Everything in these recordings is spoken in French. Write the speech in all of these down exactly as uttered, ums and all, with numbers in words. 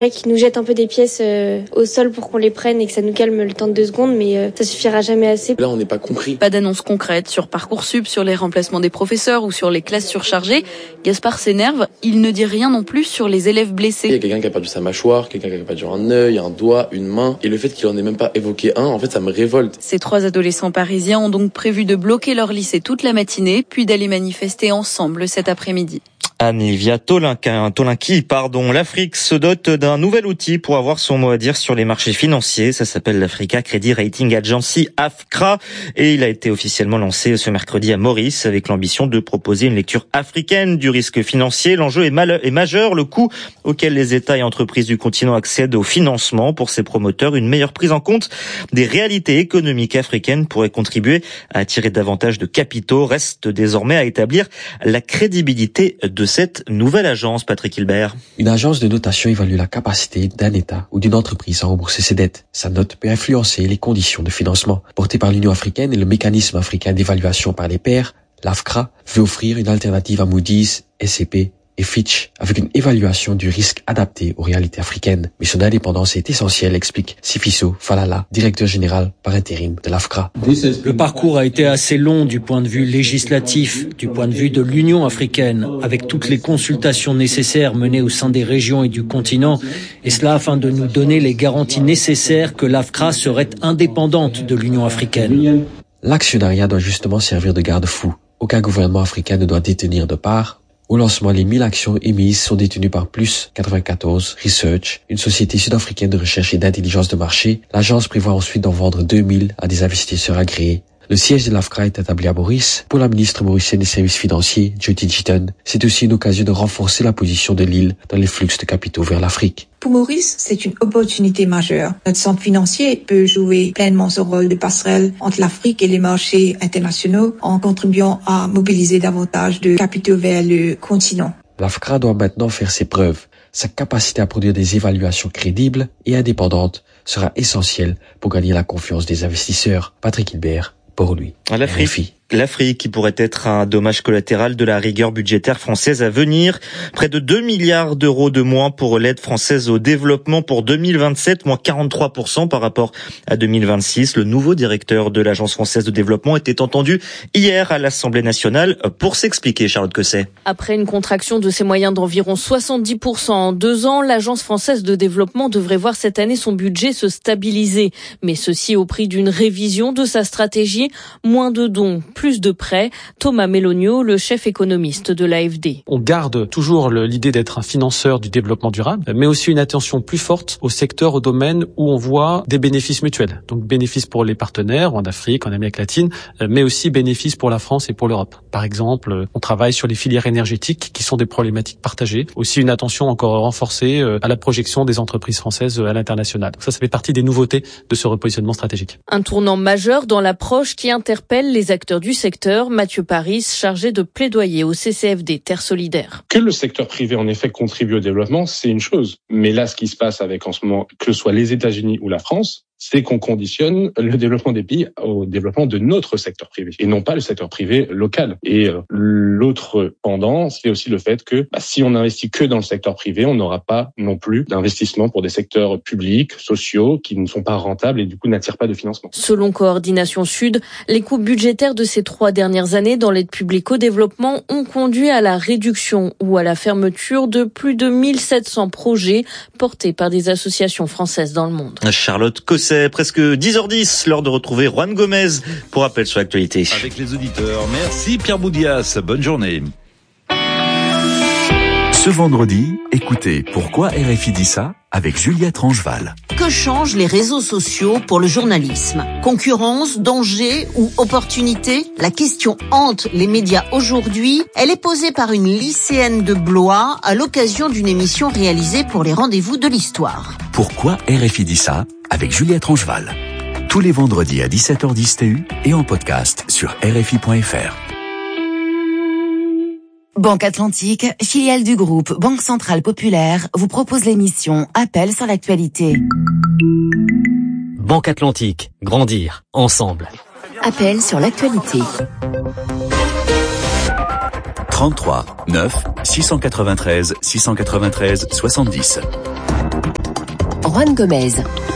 Qui nous jette un peu des pièces euh, au sol pour qu'on les prenne et que ça nous calme le temps de deux secondes, mais euh, ça suffira jamais assez. Là, on n'est pas compris. Pas d'annonce concrète sur Parcoursup, sur les remplacements des professeurs ou sur les classes surchargées. Gaspard s'énerve, il ne dit rien non plus sur les élèves blessés. Il y a quelqu'un qui a perdu sa mâchoire, quelqu'un qui a perdu un œil, un doigt, une main, et le fait qu'il en ait même pas évoqué un, en fait, ça me révolte. Ces trois adolescents parisiens ont donc prévu de bloquer leur lycée toute la matinée, puis d'aller manifester ensemble cet après-midi. Anne-Livia Tolinki, pardon. L'Afrique se dote d'un nouvel outil pour avoir son mot à dire sur les marchés financiers. Ça s'appelle l'Africa Credit Rating Agency, AFCRA, et il a été officiellement lancé ce mercredi à Maurice avec l'ambition de proposer une lecture africaine du risque financier. L'enjeu est, mal, est majeur, le coût auquel les États et entreprises du continent accèdent au financement pour ses promoteurs. Une meilleure prise en compte des réalités économiques africaines pourrait contribuer à attirer davantage de capitaux. Reste désormais à établir la crédibilité de cette nouvelle agence, Patrick Hilbert. Une agence de notation évalue la capacité d'un État ou d'une entreprise à rembourser ses dettes. Sa note peut influencer les conditions de financement. Portée par l'Union africaine et le mécanisme africain d'évaluation par les pairs, l'AFCRA veut offrir une alternative à Moody's, S et P et Fitch avec une évaluation du risque adaptée aux réalités africaines. Mais son indépendance est essentielle, explique Sifiso Falala, directeur général par intérim de l'AFCRA. Le parcours a été assez long du point de vue législatif, du point de vue de l'Union africaine, avec toutes les consultations nécessaires menées au sein des régions et du continent, et cela afin de nous donner les garanties nécessaires que l'AFCRA serait indépendante de l'Union africaine. L'actionnariat doit justement servir de garde-fou. Aucun gouvernement africain ne doit détenir de part. Au lancement, les mille actions émises sont détenues par Plus quatre-vingt-quatorze Research, une société sud-africaine de recherche et d'intelligence de marché. L'agence prévoit ensuite d'en vendre deux mille à des investisseurs agréés. Le siège de l'AFCRA est établi à Maurice. Pour la ministre mauricienne des services financiers, Jyoti Jitan, c'est aussi une occasion de renforcer la position de l'île dans les flux de capitaux vers l'Afrique. Pour Maurice, c'est une opportunité majeure. Notre centre financier peut jouer pleinement son rôle de passerelle entre l'Afrique et les marchés internationaux en contribuant à mobiliser davantage de capitaux vers le continent. L'AFCRA doit maintenant faire ses preuves. Sa capacité à produire des évaluations crédibles et indépendantes sera essentielle pour gagner la confiance des investisseurs. Patrick Hilbert, pour lui. L'Afrique. L'Afrique qui pourrait être un dommage collatéral de la rigueur budgétaire française à venir. Près de deux milliards d'euros de moins pour l'aide française au développement pour deux mille vingt-sept, moins quarante-trois pour cent par rapport à deux mille vingt-six. Le nouveau directeur de l'Agence française de développement était entendu hier à l'Assemblée nationale pour s'expliquer, Charlotte Cosset. Après une contraction de ses moyens d'environ soixante-dix pour cent en deux ans, l'Agence française de développement devrait voir cette année son budget se stabiliser. Mais ceci au prix d'une révision de sa stratégie, moins de dons, plus de prêts. Thomas Mélonio, le chef économiste de l'A F D. On garde toujours l'idée d'être un financeur du développement durable, mais aussi une attention plus forte au secteur, au domaine où on voit des bénéfices mutuels. Donc bénéfices pour les partenaires en Afrique, en Amérique latine, mais aussi bénéfices pour la France et pour l'Europe. Par exemple, on travaille sur les filières énergétiques qui sont des problématiques partagées. Aussi une attention encore renforcée à la projection des entreprises françaises à l'international. Donc ça, ça fait partie des nouveautés de ce repositionnement stratégique. Un tournant majeur dans l'approche qui interpelle les acteurs du secteur. Mathieu Paris, chargé de plaidoyer au C C F D Terre Solidaire. Que le secteur privé, en effet, contribue au développement, c'est une chose. Mais là, ce qui se passe avec, en ce moment, que ce soit les États-Unis ou la France, c'est qu'on conditionne le développement des pays au développement de notre secteur privé et non pas le secteur privé local. Et euh, l'autre pendant, c'est aussi le fait que bah, si on investit que dans le secteur privé, on n'aura pas non plus d'investissement pour des secteurs publics, sociaux, qui ne sont pas rentables et du coup n'attirent pas de financement. Selon Coordination Sud, les coupes budgétaires de ces trois dernières années dans l'aide publique au développement ont conduit à la réduction ou à la fermeture de plus de mille sept cents projets portés par des associations françaises dans le monde. Charlotte Cosset. C'est presque dix heures dix, l'heure de retrouver Juan Gomez pour rappel sur l'actualité. Avec les auditeurs, merci Pierre Boudias, bonne journée. Ce vendredi, écoutez Pourquoi R F I dit ça avec Juliette Rangeval. Que changent les réseaux sociaux pour le journalisme ? Concurrence, danger ou opportunité ? La question hante les médias aujourd'hui. Elle est posée par une lycéenne de Blois à l'occasion d'une émission réalisée pour les rendez-vous de l'histoire. Pourquoi R F I dit ça avec Juliette Rangeval. Tous les vendredis à dix-sept heures dix T U et en podcast sur R F I point F R. Banque Atlantique, filiale du groupe Banque Centrale Populaire, vous propose l'émission Appel sur l'actualité. Banque Atlantique, grandir ensemble. Appel sur l'actualité. trente-trois neuf six cent quatre-vingt-treize six cent quatre-vingt-treize soixante-dix. Juan Gomez.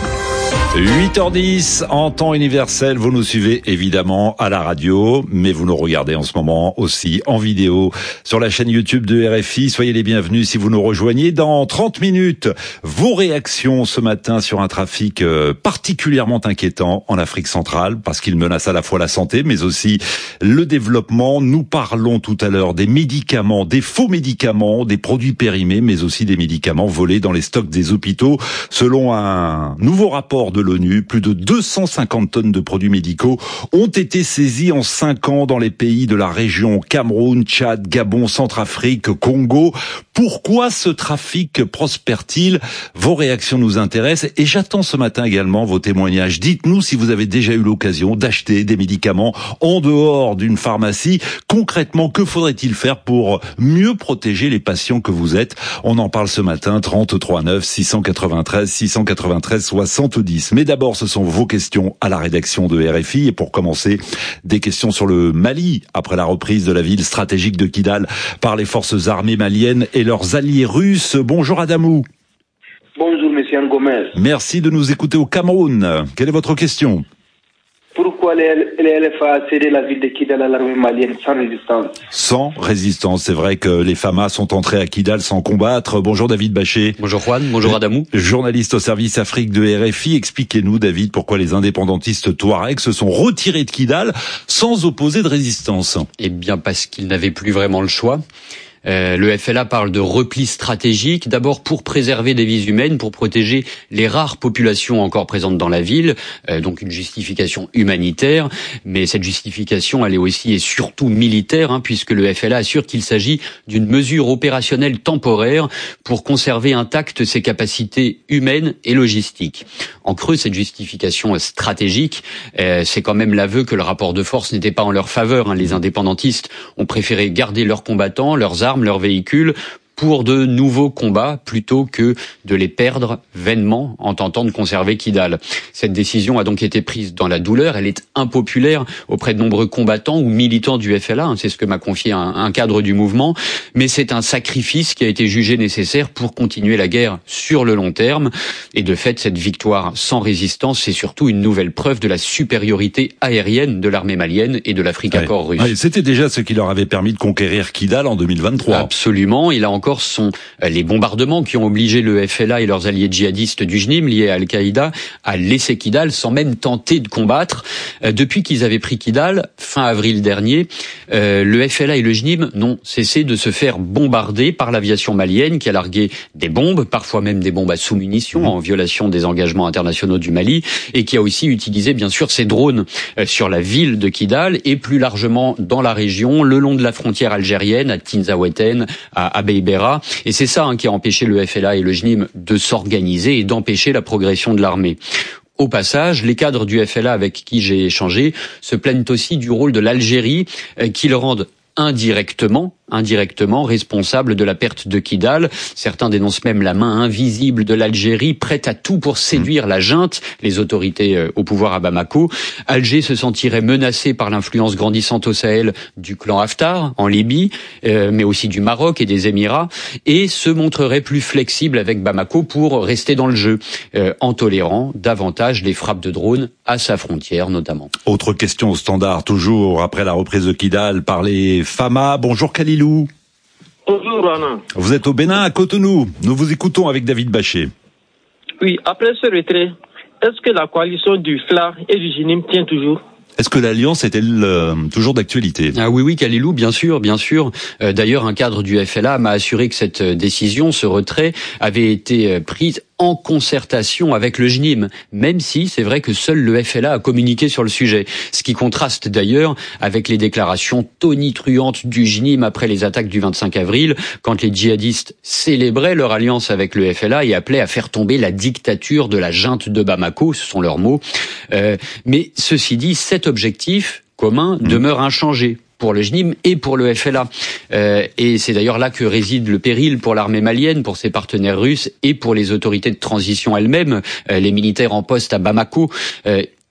huit heures dix en temps universel, vous nous suivez évidemment à la radio, mais vous nous regardez en ce moment aussi en vidéo sur la chaîne YouTube de R F I. Soyez les bienvenus si vous nous rejoignez. Dans trente minutes, vos réactions ce matin sur un trafic particulièrement inquiétant en Afrique centrale, parce qu'il menace à la fois la santé, mais aussi le développement. Nous parlons tout à l'heure des médicaments, des faux médicaments, des produits périmés, mais aussi des médicaments volés dans les stocks des hôpitaux. Selon un nouveau rapport de l'ONU, plus de deux cent cinquante tonnes de produits médicaux ont été saisis en cinq ans dans les pays de la région Cameroun, Tchad, Gabon, Centrafrique, Congo. Pourquoi ce trafic prospère-t-il? Vos réactions nous intéressent et j'attends ce matin également vos témoignages. Dites-nous si vous avez déjà eu l'occasion d'acheter des médicaments en dehors d'une pharmacie. Concrètement, que faudrait-il faire pour mieux protéger les patients que vous êtes? On en parle ce matin, trente-trois neuf six cent quatre-vingt-treize six cent quatre-vingt-treize soixante-dix. Mais d'abord, ce sont vos questions à la rédaction de R F I. Et pour commencer, des questions sur le Mali, après la reprise de la ville stratégique de Kidal par les forces armées maliennes et leurs alliés russes. Bonjour Adamou. Bonjour Monsieur Ngomez. Merci de nous écouter au Cameroun. Quelle est votre question? Pourquoi les L F A a cédé la ville de Kidal à l'armée malienne sans résistance? Sans résistance, c'est vrai que les F A M A sont entrés à Kidal sans combattre. Bonjour David Bachet. Bonjour Juan, bonjour Adamou. Journaliste au service Afrique de R F I. Expliquez-nous David, pourquoi les indépendantistes Touaregs se sont retirés de Kidal sans opposer de résistance? Eh bien parce qu'ils n'avaient plus vraiment le choix. Euh, le F L A parle de repli stratégique, d'abord pour préserver des vies humaines, pour protéger les rares populations encore présentes dans la ville, euh, donc une justification humanitaire, mais cette justification elle est aussi et surtout militaire, hein, puisque le F L A assure qu'il s'agit d'une mesure opérationnelle temporaire pour conserver intactes ses capacités humaines et logistiques. En creux, cette justification stratégique, euh, c'est quand même l'aveu que le rapport de force n'était pas en leur faveur, hein. Les indépendantistes ont préféré garder leurs combattants, leurs armes, leurs véhicules pour de nouveaux combats plutôt que de les perdre vainement en tentant de conserver Kidal. Cette décision a donc été prise dans la douleur, elle est impopulaire auprès de nombreux combattants ou militants du F L A, hein, c'est ce que m'a confié un, un cadre du mouvement, mais c'est un sacrifice qui a été jugé nécessaire pour continuer la guerre sur le long terme, et de fait cette victoire sans résistance c'est surtout une nouvelle preuve de la supériorité aérienne de l'armée malienne et de l'Africa ouais. Corps russe. Ouais, c'était déjà ce qui leur avait permis de conquérir Kidal en deux mille vingt-trois. Absolument, il a encore sont les bombardements qui ont obligé le F L A et leurs alliés djihadistes du J N I M liés à Al-Qaïda à laisser Kidal sans même tenter de combattre. Euh, depuis qu'ils avaient pris Kidal, fin avril dernier, euh, le F L A et le J N I M n'ont cessé de se faire bombarder par l'aviation malienne qui a largué des bombes, parfois même des bombes à sous-munitions mmh. en violation des engagements internationaux du Mali, et qui a aussi utilisé bien sûr ses drones euh, sur la ville de Kidal et plus largement dans la région, le long de la frontière algérienne, à Tinzaouetten, à Abeibera. Et c'est ça hein, qui a empêché le F L A et le J N I M de s'organiser et d'empêcher la progression de l'armée. Au passage, les cadres du F L A avec qui j'ai échangé se plaignent aussi du rôle de l'Algérie euh, qui le rendent indirectement, indirectement responsable de la perte de Kidal. Certains dénoncent même la main invisible de l'Algérie, prête à tout pour séduire la junte, les autorités au pouvoir à Bamako. Alger se sentirait menacé par l'influence grandissante au Sahel du clan Haftar en Libye, euh, mais aussi du Maroc et des Émirats, et se montrerait plus flexible avec Bamako pour rester dans le jeu, euh, en tolérant davantage les frappes de drones à sa frontière notamment. Autre question au standard, toujours après la reprise de Kidal par les F A M A. Bonjour Khalilou. Bonjour Anna. Vous êtes au Bénin, à Cotonou. Nous vous écoutons avec David Bachet. Oui, après ce retrait, est-ce que la coalition du F L A et du J N I M tient toujours ? Est-ce que l'alliance est-elle euh, toujours d'actualité? Ah oui, oui, Khalilou, bien sûr, bien sûr. Euh, d'ailleurs, un cadre du F L A m'a assuré que cette décision, ce retrait, avait été prise en concertation avec le J N I M, même si c'est vrai que seul le F L A a communiqué sur le sujet. Ce qui contraste d'ailleurs avec les déclarations tonitruantes du J N I M après les attaques du vingt-cinq avril, quand les djihadistes célébraient leur alliance avec le F L A et appelaient à faire tomber la dictature de la junte de Bamako, ce sont leurs mots. Euh, mais ceci dit, cet objectif commun mmh. demeure inchangé pour le J N I M et pour le F L A. Euh, et c'est d'ailleurs là que réside le péril pour l'armée malienne, pour ses partenaires russes et pour les autorités de transition elles-mêmes, euh, les militaires en poste à Bamako. Euh,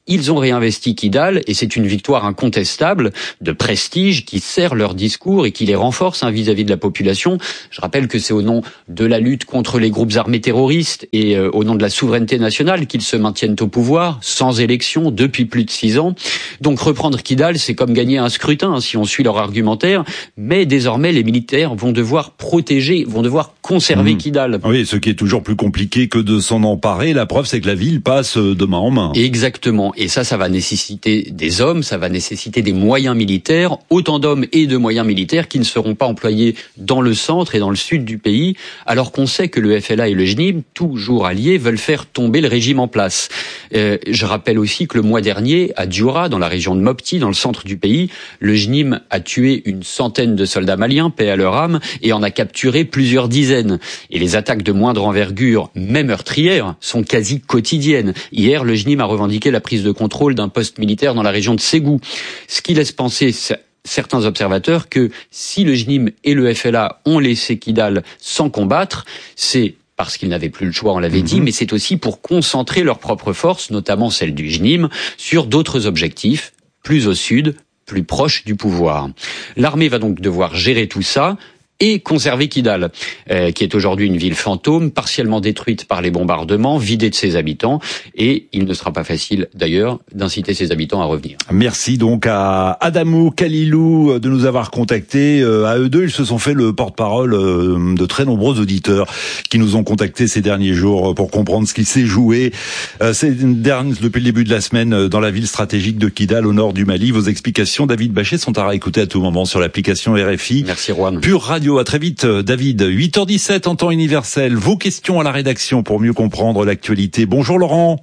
Ils ont réinvesti Kidal et c'est une victoire incontestable de prestige qui sert leur discours et qui les renforce hein, vis-à-vis de la population. Je rappelle que c'est au nom de la lutte contre les groupes armés terroristes et euh, au nom de la souveraineté nationale qu'ils se maintiennent au pouvoir, sans élection, depuis plus de six ans. Donc reprendre Kidal, c'est comme gagner un scrutin hein, si on suit leur argumentaire, mais désormais les militaires vont devoir protéger, vont devoir conserver mmh. Kidal. Oui, ce qui est toujours plus compliqué que de s'en emparer. La preuve, c'est que la ville passe de main en main. Exactement. Et ça, ça va nécessiter des hommes, ça va nécessiter des moyens militaires, autant d'hommes et de moyens militaires qui ne seront pas employés dans le centre et dans le sud du pays, alors qu'on sait que le F L A et le J N I M, toujours alliés, veulent faire tomber le régime en place. Euh, je rappelle aussi que le mois dernier, à Dioura, dans la région de Mopti, dans le centre du pays, le J N I M a tué une centaine de soldats maliens, paix à leur âme, et en a capturé plusieurs dizaines. Et les attaques de moindre envergure, même meurtrières, sont quasi quotidiennes. Hier, le J N I M a revendiqué la prise de contrôle d'un poste militaire dans la région de Ségou. Ce qui laisse penser certains observateurs que si le J N I M et le F L A ont laissé Kidal sans combattre, c'est parce qu'ils n'avaient plus le choix, on l'avait mmh. dit, mais c'est aussi pour concentrer leurs propres forces, notamment celles du J N I M, sur d'autres objectifs, plus au sud, plus proches du pouvoir. L'armée va donc devoir gérer tout ça et conserver Kidal, euh, qui est aujourd'hui une ville fantôme, partiellement détruite par les bombardements, vidée de ses habitants, et il ne sera pas facile d'ailleurs d'inciter ses habitants à revenir. Merci donc à Adamou, Kalilou de nous avoir contactés. À eux deux, ils se sont fait le porte-parole de très nombreux auditeurs qui nous ont contactés ces derniers jours pour comprendre ce qui s'est joué ces derniers, depuis le début de la semaine dans la ville stratégique de Kidal au nord du Mali. Vos explications, David Bachet, sont à réécouter à tout moment sur l'application R F I. Merci Juan. Pure Radio. À très vite, David. huit heures dix-sept en temps universel. Vos questions à la rédaction pour mieux comprendre l'actualité. Bonjour Laurent.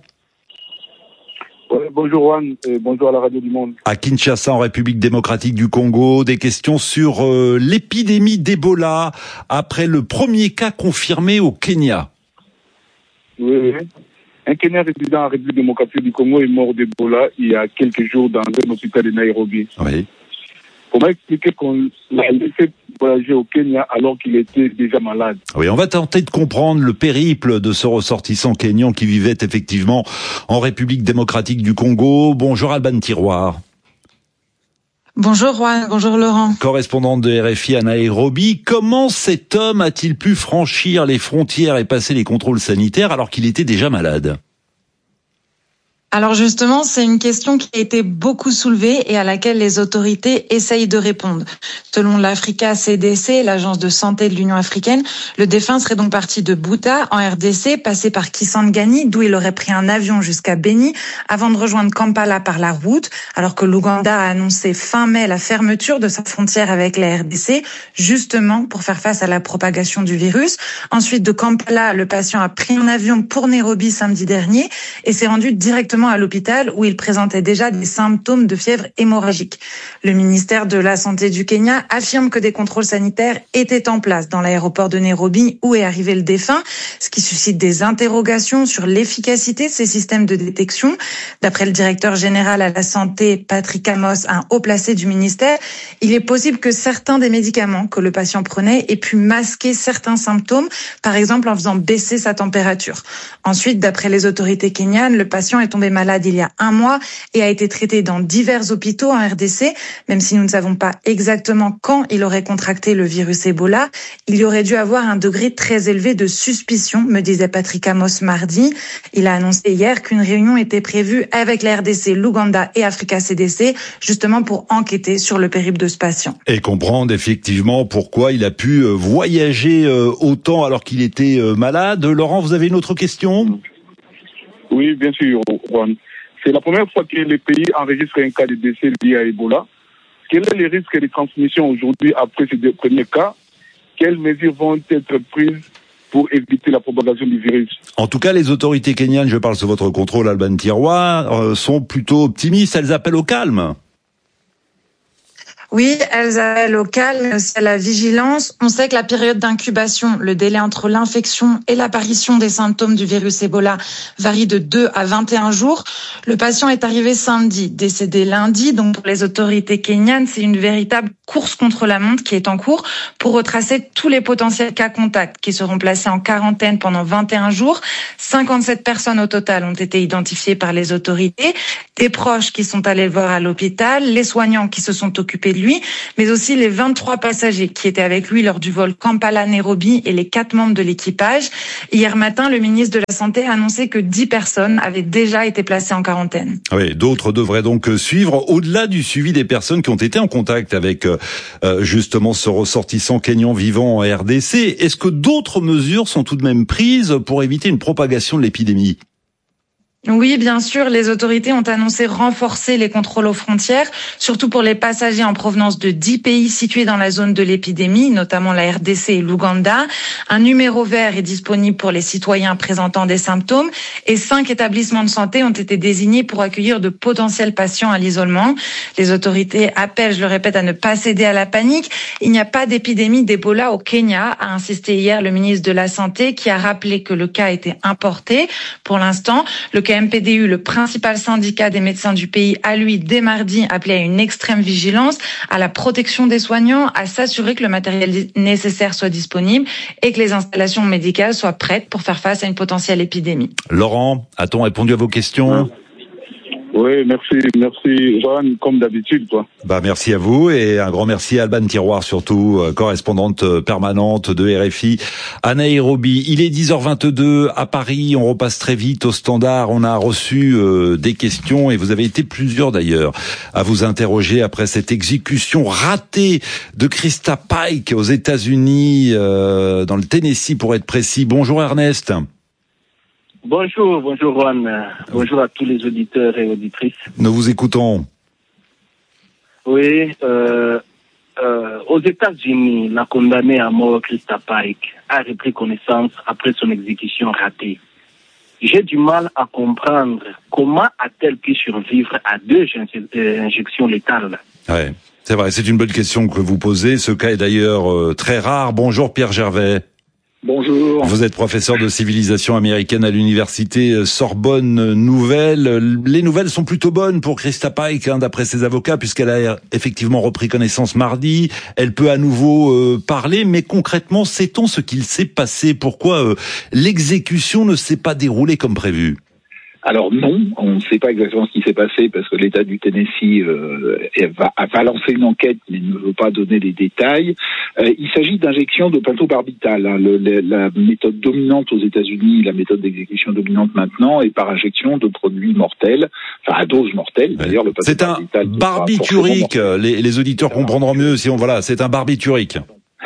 Ouais, bonjour Juan, et bonjour à la Radio du Monde. À Kinshasa, en République démocratique du Congo, des questions sur euh, l'épidémie d'Ebola après le premier cas confirmé au Kenya. Oui, oui. Un Kenyan résident en République démocratique du Congo est mort d'Ebola il y a quelques jours dans un hôpital de Nairobi. Oui. On m'a expliqué qu'on l'a laissé voyager au Kenya alors qu'il était déjà malade. Oui, on va tenter de comprendre le périple de ce ressortissant kényan qui vivait effectivement en République démocratique du Congo. Bonjour Alban Tiroir. Bonjour Juan, bonjour Laurent. Correspondante de R F I à Nairobi, comment cet homme a-t-il pu franchir les frontières et passer les contrôles sanitaires alors qu'il était déjà malade ? Alors justement, c'est une question qui a été beaucoup soulevée et à laquelle les autorités essayent de répondre. Selon l'Africa C D C, l'agence de santé de l'Union africaine, le défunt serait donc parti de Bouta, en R D C, passé par Kisangani, d'où il aurait pris un avion jusqu'à Beni, avant de rejoindre Kampala par la route, alors que l'Ouganda a annoncé fin mai la fermeture de sa frontière avec la R D C, justement pour faire face à la propagation du virus. Ensuite, de Kampala, le patient a pris un avion pour Nairobi samedi dernier et s'est rendu directement à l'hôpital où il présentait déjà des symptômes de fièvre hémorragique. Le ministère de la Santé du Kenya affirme que des contrôles sanitaires étaient en place dans l'aéroport de Nairobi où est arrivé le défunt, ce qui suscite des interrogations sur l'efficacité de ces systèmes de détection. D'après le directeur général à la santé, Patrick Amos, un haut placé du ministère, il est possible que certains des médicaments que le patient prenait aient pu masquer certains symptômes, par exemple en faisant baisser sa température. Ensuite, d'après les autorités kenyanes, le patient est tombé malade il y a un mois et a été traité dans divers hôpitaux en R D C, même si nous ne savons pas exactement quand il aurait contracté le virus Ebola. Il y aurait dû avoir un degré très élevé de suspicion, me disait Patrick Amos mardi. Il a annoncé hier qu'une réunion était prévue avec la R D C, l'Ouganda et Africa C D C, justement pour enquêter sur le périple de ce patient. Et comprendre effectivement pourquoi il a pu voyager autant alors qu'il était malade. Laurent, vous avez une autre question ? Oui, bien sûr, Juan. C'est la première fois que le pays enregistre un cas de décès lié à Ebola. Quel est le risque de transmission aujourd'hui après ces deux premiers cas ? Quelles mesures vont être prises pour éviter la propagation du virus ? En tout cas, les autorités kenyanes, je parle sous votre contrôle, Alban Tiroir, euh, sont plutôt optimistes. Elles appellent au calme. Oui, elles appellent au calme, mais aussi à la vigilance. On sait que la période d'incubation, le délai entre l'infection et l'apparition des symptômes du virus Ebola, varie de deux à vingt et un jours. Le patient est arrivé samedi, décédé lundi. Donc pour les autorités kenyanes, c'est une véritable course contre la montre qui est en cours pour retracer tous les potentiels cas contacts qui seront placés en quarantaine pendant vingt et un jours. cinquante-sept personnes au total ont été identifiées par les autorités, des proches qui sont allés le voir à l'hôpital, les soignants qui se sont occupés de lui, mais aussi les vingt-trois passagers qui étaient avec lui lors du vol Kampala-Nairobi et les quatre membres de l'équipage. Hier matin, le ministre de la Santé a annoncé que dix personnes avaient déjà été placées en quarantaine. Oui, d'autres devraient donc suivre, au-delà du suivi des personnes qui ont été en contact avec euh, justement ce ressortissant kényan vivant en R D C. Est-ce que d'autres mesures sont tout de même prises pour éviter une propagation de l'épidémie ? Oui, bien sûr, les autorités ont annoncé renforcer les contrôles aux frontières, surtout pour les passagers en provenance de dix pays situés dans la zone de l'épidémie, notamment la R D C et l'Ouganda. Un numéro vert est disponible pour les citoyens présentant des symptômes et cinq établissements de santé ont été désignés pour accueillir de potentiels patients à l'isolement. Les autorités appellent, je le répète, à ne pas céder à la panique. Il n'y a pas d'épidémie d'Ebola au Kenya, a insisté hier le ministre de la Santé qui a rappelé que le cas était importé. Pour l'instant, le cas M P D U, le principal syndicat des médecins du pays, a lui, dès mardi, appelé à une extrême vigilance, à la protection des soignants, à s'assurer que le matériel nécessaire soit disponible et que les installations médicales soient prêtes pour faire face à une potentielle épidémie. Laurent, a-t-on répondu à vos questions ? Oui, merci, merci, Johan, comme d'habitude, quoi. Bah, merci à vous et un grand merci à Alban Tiroir, surtout, euh, correspondante permanente de R F I à Nairobi. Il est dix heures vingt-deux à Paris, on repasse très vite au standard. On a reçu euh, des questions et vous avez été plusieurs d'ailleurs à vous interroger après cette exécution ratée de Krista Pike aux États-Unis, euh, dans le Tennessee pour être précis. Bonjour Ernest. Bonjour, bonjour Juan, bonjour à tous les auditeurs et auditrices. Nous vous écoutons. Oui, euh, euh, aux États-Unis, la condamnée à mort Krista Pike a repris connaissance après son exécution ratée. J'ai du mal à comprendre comment a-t-elle pu survivre à deux injections létales. Ouais, c'est vrai, c'est une bonne question que vous posez. Ce cas est d'ailleurs euh, très rare. Bonjour Pierre Gervais. Bonjour. Vous êtes professeur de civilisation américaine à l'université Sorbonne Nouvelle. Les nouvelles sont plutôt bonnes pour Krista Pike, hein, d'après ses avocats, puisqu'elle a effectivement repris connaissance mardi. Elle peut à nouveau euh, parler, mais concrètement, sait-on ce qu'il s'est passé ? Pourquoi euh, l'exécution ne s'est pas déroulée comme prévu ? Alors non, on ne sait pas exactement ce qui s'est passé parce que l'État du Tennessee euh, va, va lancer une enquête mais ne veut pas donner les détails. Euh, il s'agit d'injection de pentobarbital. Hein. Le, le, la méthode dominante aux États-Unis, la méthode d'exécution dominante maintenant, est par injection de produits mortels, enfin à dose mortelle. D'ailleurs, le c'est un barbiturique. Les, les auditeurs comprendront mieux si on voilà, c'est un barbiturique.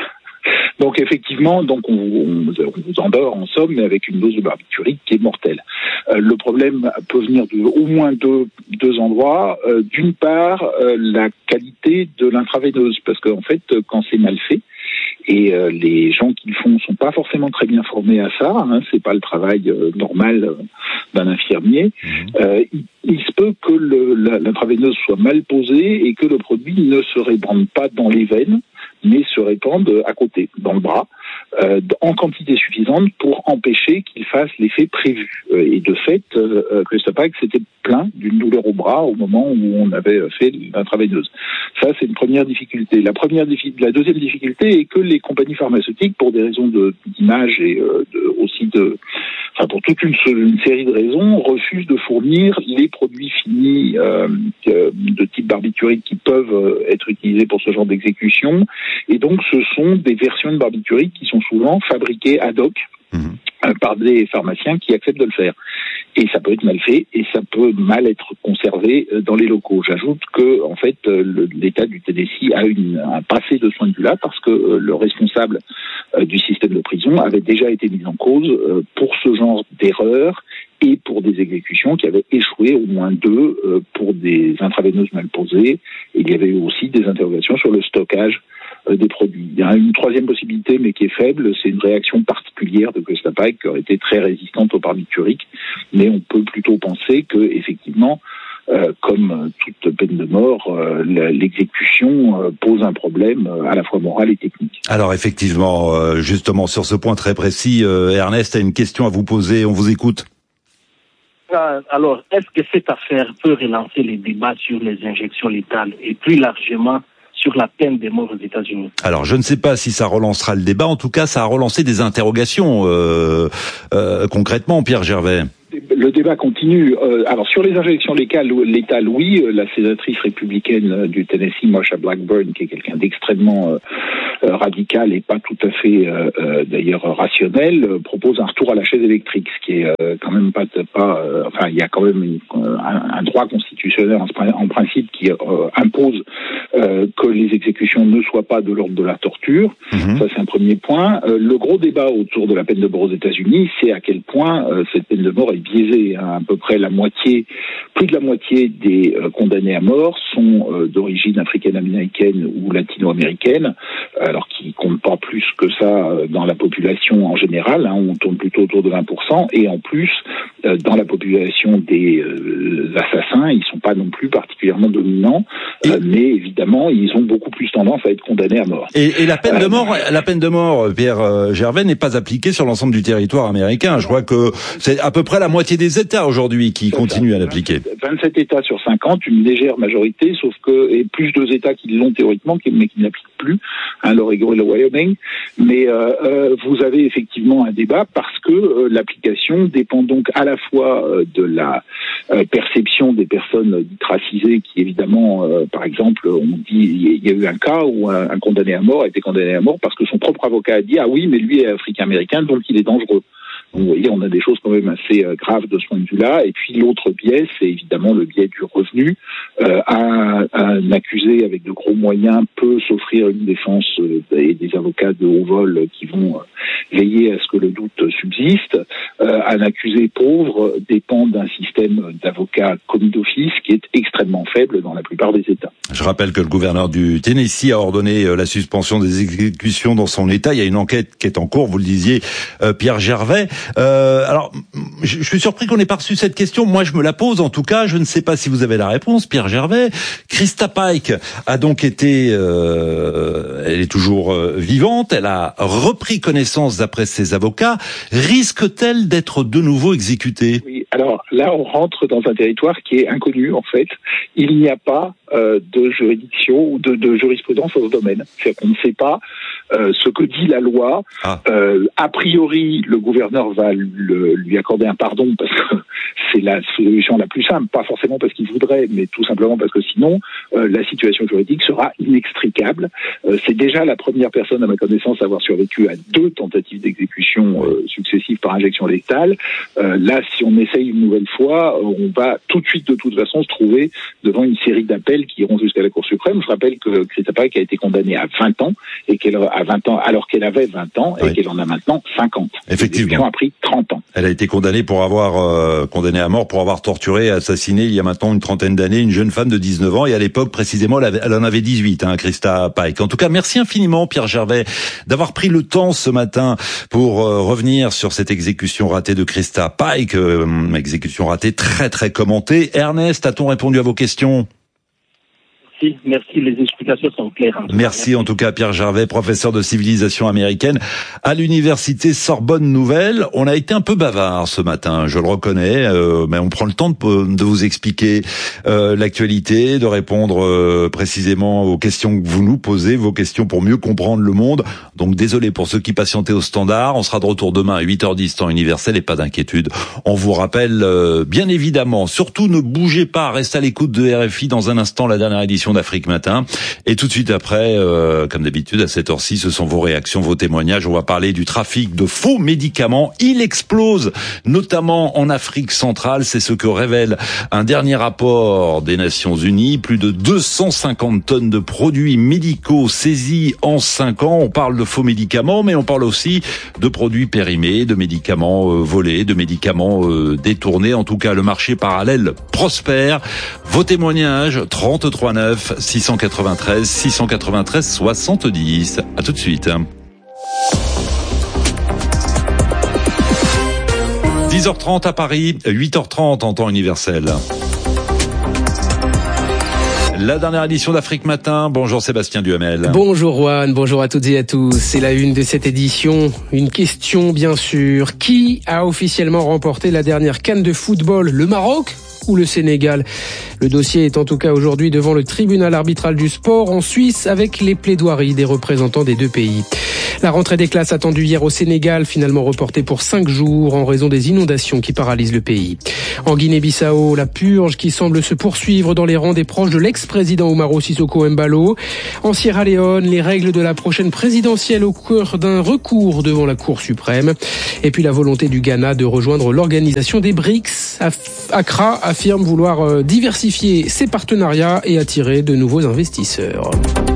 Donc effectivement, donc on, on, on vous endort en somme, mais avec une dose de barbiturique qui est mortelle. Euh, le problème peut venir de au moins deux, deux endroits. Euh, d'une part, euh, la qualité de l'intraveineuse, parce qu'en fait, quand c'est mal fait, et euh, les gens qui le font sont pas forcément très bien formés à ça, hein, c'est pas le travail euh, normal euh, d'un infirmier. Euh, il, il se peut que le, la, l'intraveineuse soit mal posée et que le produit ne se répande pas dans les veines, mais se répandent à côté, dans le bras, euh, en quantité suffisante pour empêcher qu'il fasse l'effet prévu. Euh, et de fait, euh, Krista Pike s'était plaint d'une douleur au bras au moment où on avait fait l'intraveineuse. Ça, c'est une première difficulté. La première, la deuxième difficulté est que les compagnies pharmaceutiques, pour des raisons de, d'image et euh, de, aussi de, enfin pour toute une, une série de raisons, refusent de fournir les produits finis euh, de type barbiturique qui peuvent euh, être utilisés pour ce genre d'exécution. Et donc, ce sont des versions de barbiturique qui sont souvent fabriquées ad hoc mmh. euh, par des pharmaciens qui acceptent de le faire. Et ça peut être mal fait et ça peut mal être conservé euh, dans les locaux. J'ajoute que, en fait, euh, le, l'État du Tennessee a une, un passé de ce point de vue-là parce que euh, le responsable euh, du système de prison avait déjà été mis en cause euh, pour ce genre d'erreur et pour des exécutions qui avaient échoué, au moins deux, euh, pour des intraveineuses mal posées. Et il y avait eu aussi des interrogations sur le stockage euh, des produits. Il y a une troisième possibilité, mais qui est faible, c'est une réaction particulière de Krista Pike qui aurait été très résistante au barbiturique. Mais on peut plutôt penser que, effectivement, euh, comme toute peine de mort, euh, l'exécution euh, pose un problème euh, à la fois moral et technique. Alors effectivement, euh, justement sur ce point très précis, euh, Ernest a une question à vous poser, on vous écoute. Alors, est-ce que cette affaire peut relancer les débats sur les injections létales et plus largement sur la peine de mort aux États-Unis? Alors, je ne sais pas si ça relancera le débat. En tout cas, ça a relancé des interrogations euh, euh, concrètement, Pierre Gervais. Le débat continue. Euh, alors sur les injections létales, létales oui, la sénatrice républicaine du Tennessee, Marsha Blackburn, qui est quelqu'un d'extrêmement euh, euh, radical et pas tout à fait euh, euh, d'ailleurs rationnel, euh, propose un retour à la chaise électrique, ce qui est euh, quand même pas, pas euh, enfin il y a quand même une, un, un droit constitutionnel en, en principe qui euh, impose euh, que les exécutions ne soient pas de l'ordre de la torture. Mmh. Ça c'est un premier point. Euh, le gros débat autour de la peine de mort aux États-Unis, c'est à quel point euh, cette peine de mort est biaisée. Hein. À peu près la moitié, plus de la moitié des euh, condamnés à mort sont euh, d'origine africaine-américaine ou latino-américaine, alors qu'ils comptent pas plus que ça euh, dans la population en général. Hein. On tourne plutôt autour de vingt pour cent. Et en plus, euh, dans la population des euh, assassins, ils sont pas non plus particulièrement dominants, euh, mais évidemment, ils ont beaucoup plus tendance à être condamnés à mort. Et, et la peine de mort, euh, la peine de mort, Pierre Gervais, n'est pas appliquée sur l'ensemble du territoire américain. Je crois que c'est à peu près la moitié des États aujourd'hui qui continuent à l'appliquer. vingt-sept États sur cinquante, une légère majorité, sauf que, et plus deux États qui l'ont théoriquement, mais qui ne l'appliquent plus, hein, l'Oregon et le Wyoming. Mais euh, euh, vous avez effectivement un débat parce que euh, l'application dépend donc à la fois euh, de la euh, perception des personnes dites racisées, qui évidemment, euh, par exemple, on dit, il y a eu un cas où un, un condamné à mort a été condamné à mort parce que son propre avocat a dit, ah oui, mais lui est africain-américain, donc il est dangereux. Donc, vous voyez, on a des choses quand même assez euh, graves de ce point de vue-là. Et puis l'autre biais, c'est évidemment le biais du revenu. Euh, un, un accusé avec de gros moyens peut s'offrir une défense euh, et des avocats de haut vol qui vont euh, veiller à ce que le doute subsiste. Euh, un accusé pauvre dépend d'un système d'avocats commis d'office qui est extrêmement faible dans la plupart des États. Je rappelle que le gouverneur du Tennessee a ordonné la suspension des exécutions dans son État. Il y a une enquête qui est en cours, vous le disiez, euh, Pierre Gervais. Euh, alors, je, je suis surpris qu'on n'ait pas reçu cette question. Moi, je me la pose. En tout cas, je ne sais pas si vous avez la réponse, Pierre Gervais. Christa Pike a donc été, euh, elle est toujours euh, vivante. Elle a repris connaissance d'après ses avocats. Risque-t-elle d'être de nouveau exécutée? Oui. Alors là, on rentre dans un territoire qui est inconnu en fait. Il n'y a pas euh, de juridiction ou de, de jurisprudence dans ce domaine. C'est-à-dire qu'on ne sait pas euh, ce que dit la loi. Ah. Euh, a priori, le gouverneur va le, lui accorder un pardon parce que c'est la solution la plus simple. Pas forcément parce qu'il voudrait, mais tout simplement parce que sinon, euh, la situation juridique sera inextricable. Euh, c'est déjà la première personne à ma connaissance à avoir survécu à deux tentatives d'exécution euh, successives par injection létale. Euh, là, si on essaye une nouvelle fois, on va tout de suite de toute façon se trouver devant une série d'appels qui iront jusqu'à la Cour suprême. Je rappelle que Christa Pike a été condamnée à vingt ans et qu'elle a vingt ans alors qu'elle avait vingt ans et oui. qu'elle en a maintenant cinquante. Effectivement. A pris trente ans. Elle a été condamnée pour avoir euh, condamnée à mort pour avoir torturé et assassiné il y a maintenant une trentaine d'années une jeune femme de dix-neuf ans et à l'époque précisément elle, avait, elle en avait dix-huit, hein, Christa Pike. En tout cas, merci infiniment Pierre Gervais d'avoir pris le temps ce matin pour euh, revenir sur cette exécution ratée de Christa Pike, euh, exécution ratée très très commentée. Ernest, a-t-on répondu à vos questions? Merci, merci, les explications sont claires. En merci en tout cas Pierre Gervais, professeur de civilisation américaine à l'université Sorbonne Nouvelle. On a été un peu bavard ce matin, je le reconnais, euh, mais on prend le temps de, de vous expliquer euh, l'actualité, de répondre euh, précisément aux questions que vous nous posez, vos questions pour mieux comprendre le monde. Donc désolé pour ceux qui patientaient au standard, on sera de retour demain à huit heures dix temps universel et pas d'inquiétude. On vous rappelle euh, bien évidemment, surtout ne bougez pas, restez à l'écoute de R F I dans un instant, la dernière édition d'Afrique Matin. Et tout de suite après, euh, comme d'habitude, à cette heure-ci, ce sont vos réactions, vos témoignages. On va parler du trafic de faux médicaments. Il explose, notamment en Afrique centrale. C'est ce que révèle un dernier rapport des Nations Unies. Plus de deux cent cinquante tonnes de produits médicaux saisis en cinq ans. On parle de faux médicaments, mais on parle aussi de produits périmés, de médicaments euh, volés, de médicaments euh, détournés. En tout cas, le marché parallèle prospère. Vos témoignages, trente-trois neuf six cent quatre-vingt-treize six cent quatre-vingt-treize soixante-dix. À tout de suite. dix heures trente à Paris, huit heures trente en temps universel. La dernière édition d'Afrique Matin. Bonjour Sébastien Duhamel. Bonjour Juan, bonjour à toutes et à tous. C'est la une de cette édition. Une question bien sûr. Qui a officiellement remporté la dernière CAN de football? Le Maroc ou le Sénégal? Le dossier est en tout cas aujourd'hui devant le tribunal arbitral du sport en Suisse avec les plaidoiries des représentants des deux pays. La rentrée des classes attendue hier au Sénégal, finalement reportée pour cinq jours en raison des inondations qui paralysent le pays. En Guinée-Bissau, la purge qui semble se poursuivre dans les rangs des proches de l'ex-président Umaro Sissoko Embalo. En Sierra Leone, les règles de la prochaine présidentielle au cœur d'un recours devant la Cour suprême. Et puis la volonté du Ghana de rejoindre l'organisation des BRICS. Accra affirme vouloir diversifier ses partenariats et attirer de nouveaux investisseurs.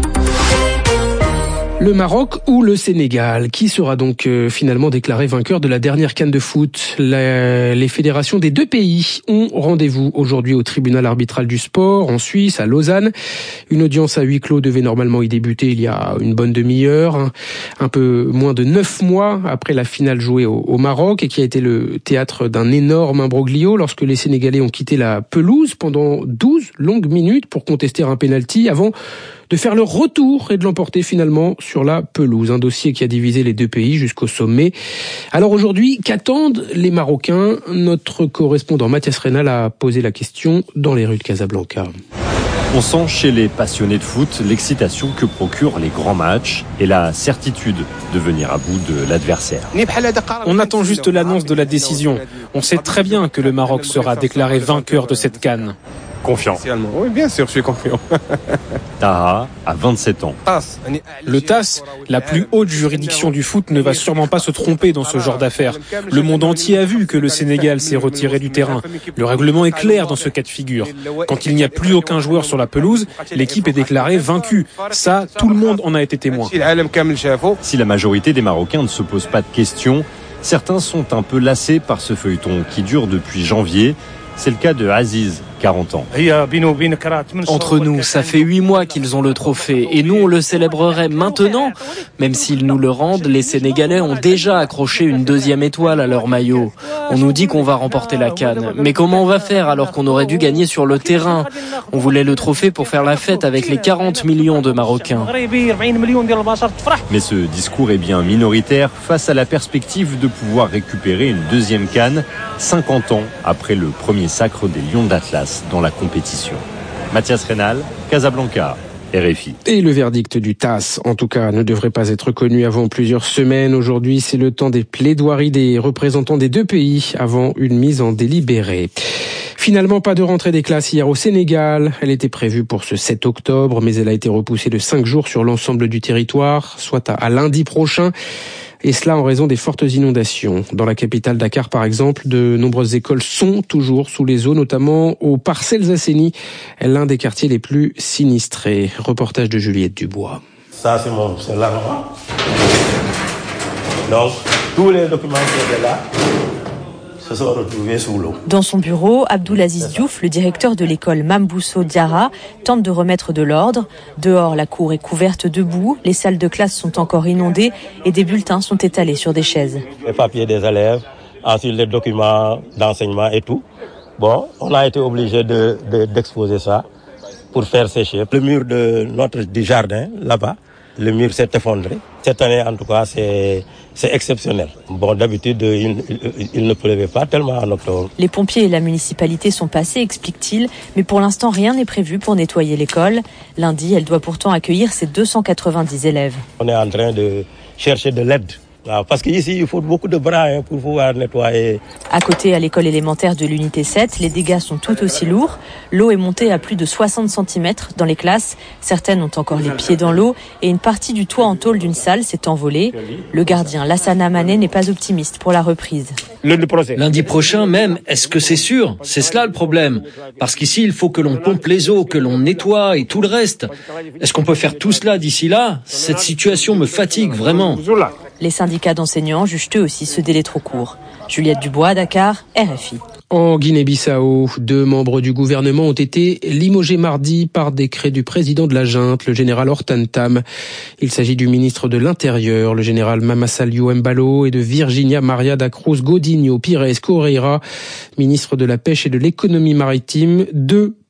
Le Maroc ou le Sénégal, qui sera donc euh, finalement déclaré vainqueur de la dernière CAN de foot? La, les fédérations des deux pays ont rendez-vous aujourd'hui au tribunal arbitral du sport en Suisse, à Lausanne. Une audience à huis clos devait normalement y débuter il y a une bonne demi-heure, hein, un peu moins de neuf mois après la finale jouée au, au Maroc et qui a été le théâtre d'un énorme imbroglio lorsque les Sénégalais ont quitté la pelouse pendant douze longues minutes pour contester un penalty avant de faire leur retour et de l'emporter finalement sur la pelouse. Un dossier qui a divisé les deux pays jusqu'au sommet. Alors aujourd'hui, qu'attendent les Marocains? Notre correspondant Mathias Reynal a posé la question dans les rues de Casablanca. On sent chez les passionnés de foot l'excitation que procurent les grands matchs et la certitude de venir à bout de l'adversaire. On attend juste l'annonce de la décision. On sait très bien que le Maroc sera déclaré vainqueur de cette CAN. Confiant. Oui, bien sûr, je suis confiant. Taha a vingt-sept ans. Le T A S, la plus haute juridiction du foot, ne va sûrement pas se tromper dans ce genre d'affaires. Le monde entier a vu que le Sénégal s'est retiré du terrain. Le règlement est clair dans ce cas de figure. Quand il n'y a plus aucun joueur sur la pelouse, l'équipe est déclarée vaincue. Ça, tout le monde en a été témoin. Si la majorité des Marocains ne se pose pas de questions, certains sont un peu lassés par ce feuilleton qui dure depuis janvier. C'est le cas de Aziz, quarante ans. Entre nous, ça fait huit mois qu'ils ont le trophée et nous on le célébrerait maintenant. Même s'ils nous le rendent, les Sénégalais ont déjà accroché une deuxième étoile à leur maillot. On nous dit qu'on va remporter la CAN. Mais comment on va faire alors qu'on aurait dû gagner sur le terrain? On voulait le trophée pour faire la fête avec les quarante millions de Marocains. Mais ce discours est bien minoritaire face à la perspective de pouvoir récupérer une deuxième CAN cinquante ans après le premier sacre des Lions d'Atlas dans la compétition. Mathias Reynal, Casablanca, R F I. Et le verdict du T A S, en tout cas, ne devrait pas être connu avant plusieurs semaines. Aujourd'hui, c'est le temps des plaidoiries des représentants des deux pays avant une mise en délibéré. Finalement, pas de rentrée des classes hier au Sénégal. Elle était prévue pour ce sept octobre, mais elle a été repoussée de cinq jours sur l'ensemble du territoire, soit à lundi prochain. Et cela en raison des fortes inondations. Dans la capitale Dakar, par exemple, de nombreuses écoles sont toujours sous les eaux, notamment aux Parcelles Assainies, l'un des quartiers les plus sinistrés. Reportage de Juliette Dubois. Ça, c'est mon, c'est là, donc, tous les documents qui étaient là se sont retrouvés sous l'eau. Dans son bureau, Abdoulaziz Diouf, le directeur de l'école Mambousso Diarra, tente de remettre de l'ordre. Dehors, la cour est couverte de boue, les salles de classe sont encore inondées et des bulletins sont étalés sur des chaises. Les papiers des élèves, ensuite les documents d'enseignement et tout. Bon, on a été obligé de, de, d'exposer ça pour faire sécher. Le mur de notre du jardin, là-bas, le mur s'est effondré. Cette année, en tout cas, c'est, c'est exceptionnel. Bon, d'habitude, il, il, il ne pleuvait pas tellement en octobre. Les pompiers et la municipalité sont passés, explique-t-il, mais pour l'instant, rien n'est prévu pour nettoyer l'école. Lundi, elle doit pourtant accueillir ses deux cent quatre-vingt-dix élèves. On est en train de chercher de l'aide. Parce qu'ici, il faut beaucoup de bras hein, pour pouvoir nettoyer. À côté, à l'école élémentaire de l'unité sept, les dégâts sont tout aussi lourds. L'eau est montée à plus de soixante centimètres dans les classes. Certaines ont encore les pieds dans l'eau et une partie du toit en tôle d'une salle s'est envolée. Le gardien Lassana Mané n'est pas optimiste pour la reprise. Lundi prochain même, est-ce que c'est sûr? C'est cela le problème. Parce qu'ici, il faut que l'on pompe les eaux, que l'on nettoie et tout le reste. Est-ce qu'on peut faire tout cela d'ici là? Cette situation me fatigue vraiment. Les syndicats d'enseignants jugent eux aussi ce délai trop court. Juliette Dubois, Dakar, R F I. En Guinée-Bissau, deux membres du gouvernement ont été limogés mardi par décret du président de la junte, le général Hortan Tam. Il s'agit du ministre de l'Intérieur, le général Mamasaliou Embalo, et de Virginia Maria da Cruz Godinho Pires Correira, ministre de la Pêche et de l'Économie maritime, deux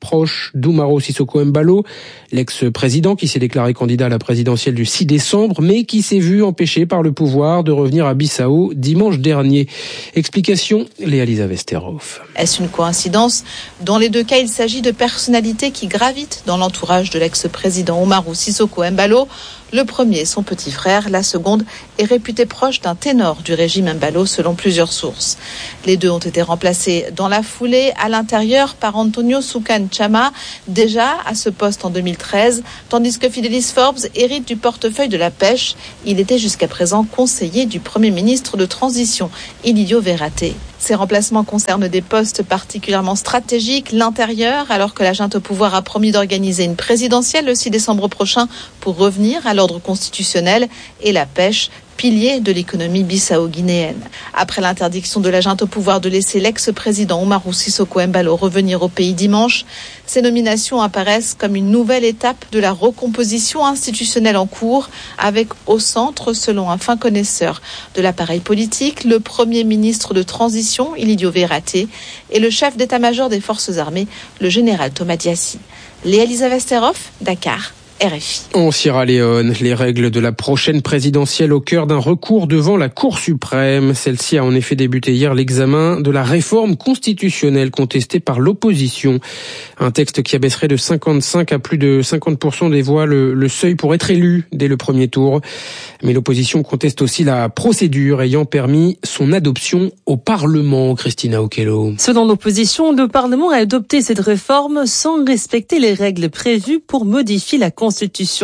proche d'Umaro Sissoko Embalo, l'ex-président qui s'est déclaré candidat à la présidentielle du six décembre, mais qui s'est vu empêché par le pouvoir de revenir à Bissau dimanche dernier. Explication, Léa-Lisa Vesterhoff. Est-ce une coïncidence? Dans les deux cas, il s'agit de personnalités qui gravitent dans l'entourage de l'ex-président Umaro Sissoko Embalo. Le premier, son petit frère, la seconde est réputée proche d'un ténor du régime Embalo selon plusieurs sources. Les deux ont été remplacés dans la foulée à l'intérieur par Antonio Soukan Chama, déjà à ce poste en deux mille treize, tandis que Fidelis Forbes hérite du portefeuille de la pêche. Il était jusqu'à présent conseiller du Premier ministre de transition, Ilidio Verate. Ces remplacements concernent des postes particulièrement stratégiques, l'intérieur, alors que la junte au pouvoir a promis d'organiser une présidentielle le six décembre prochain pour revenir à l'ordre constitutionnel, et la pêche, pilier de l'économie bissau-guinéenne. Après l'interdiction de la junte au pouvoir de laisser l'ex-président Umaro Sissoko Embalo revenir au pays dimanche, ces nominations apparaissent comme une nouvelle étape de la recomposition institutionnelle en cours, avec au centre, selon un fin connaisseur de l'appareil politique, le premier ministre de transition, Ilidio Verate, et le chef d'état-major des forces armées, le général Thomas Diassi. Léa-Lisa Vesterhoff, Dakar. R F I. En Sierra Leone, les règles de la prochaine présidentielle au cœur d'un recours devant la Cour suprême. Celle-ci a en effet débuté hier l'examen de la réforme constitutionnelle contestée par l'opposition. Un texte qui abaisserait de cinquante-cinq à plus de cinquante pour cent des voix le, le seuil pour être élu dès le premier tour. Mais l'opposition conteste aussi la procédure ayant permis son adoption au Parlement. Christina Okello. Selon l'opposition, le Parlement a adopté cette réforme sans respecter les règles prévues pour modifier la Constitution.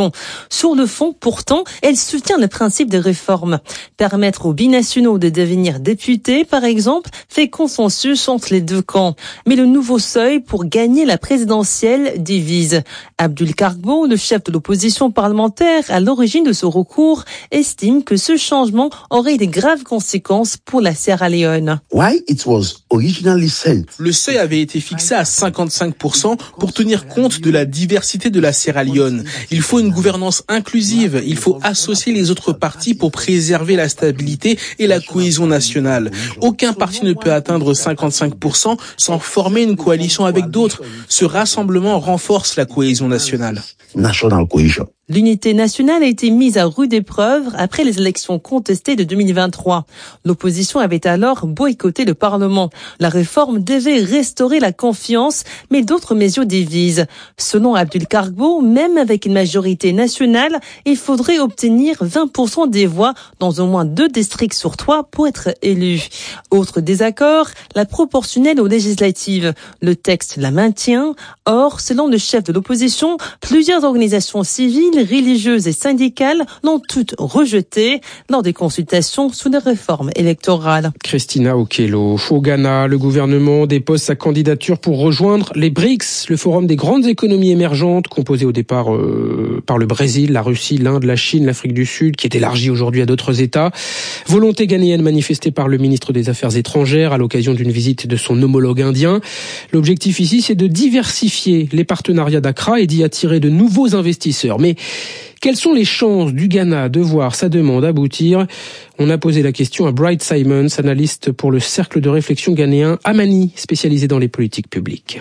Sur le fond, pourtant, elle soutient le principe de réforme. Permettre aux binationaux de devenir députés, par exemple, fait consensus entre les deux camps. Mais le nouveau seuil pour gagner la présidentielle divise. Abdul Karbo, le chef de l'opposition parlementaire à l'origine de ce recours, estime que ce changement aurait des graves conséquences pour la Sierra Leone. Why it was originally set. Le seuil avait été fixé à cinquante-cinq pour cent pour tenir compte de la diversité de la Sierra Leone. Il faut une gouvernance inclusive, il faut associer les autres partis pour préserver la stabilité et la cohésion nationale. Aucun parti ne peut atteindre cinquante-cinq pour cent sans former une coalition avec d'autres. Ce rassemblement renforce la cohésion nationale. National cohesion. L'unité nationale a été mise à rude épreuve après les élections contestées de deux mille vingt-trois. L'opposition avait alors boycotté le Parlement. La réforme devait restaurer la confiance, mais d'autres mesures divisent. Selon Abdul Karbo, même avec une majorité nationale, il faudrait obtenir vingt pour cent des voix dans au moins deux districts sur trois pour être élu. Autre désaccord, la proportionnelle aux législatives. Le texte la maintient. Or, selon le chef de l'opposition, plusieurs organisations civiles, religieuses et syndicales l'ont toutes rejetées lors des consultations sous la réforme électorale. Christina Okello. Au Ghana, le gouvernement dépose sa candidature pour rejoindre les B R I C S, le forum des grandes économies émergentes, composé au départ euh, par le Brésil, la Russie, l'Inde, la Chine, l'Afrique du Sud, qui est élargi aujourd'hui à d'autres États. Volonté ghanéenne manifestée par le ministre des Affaires étrangères à l'occasion d'une visite de son homologue indien. L'objectif ici, c'est de diversifier les partenariats d'Accra et d'y attirer de nouveaux investisseurs. Mais quelles sont les chances du Ghana de voir sa demande aboutir? On a posé la question à Bright Simons, analyste pour le cercle de réflexion ghanéen Amani, spécialisé dans les politiques publiques.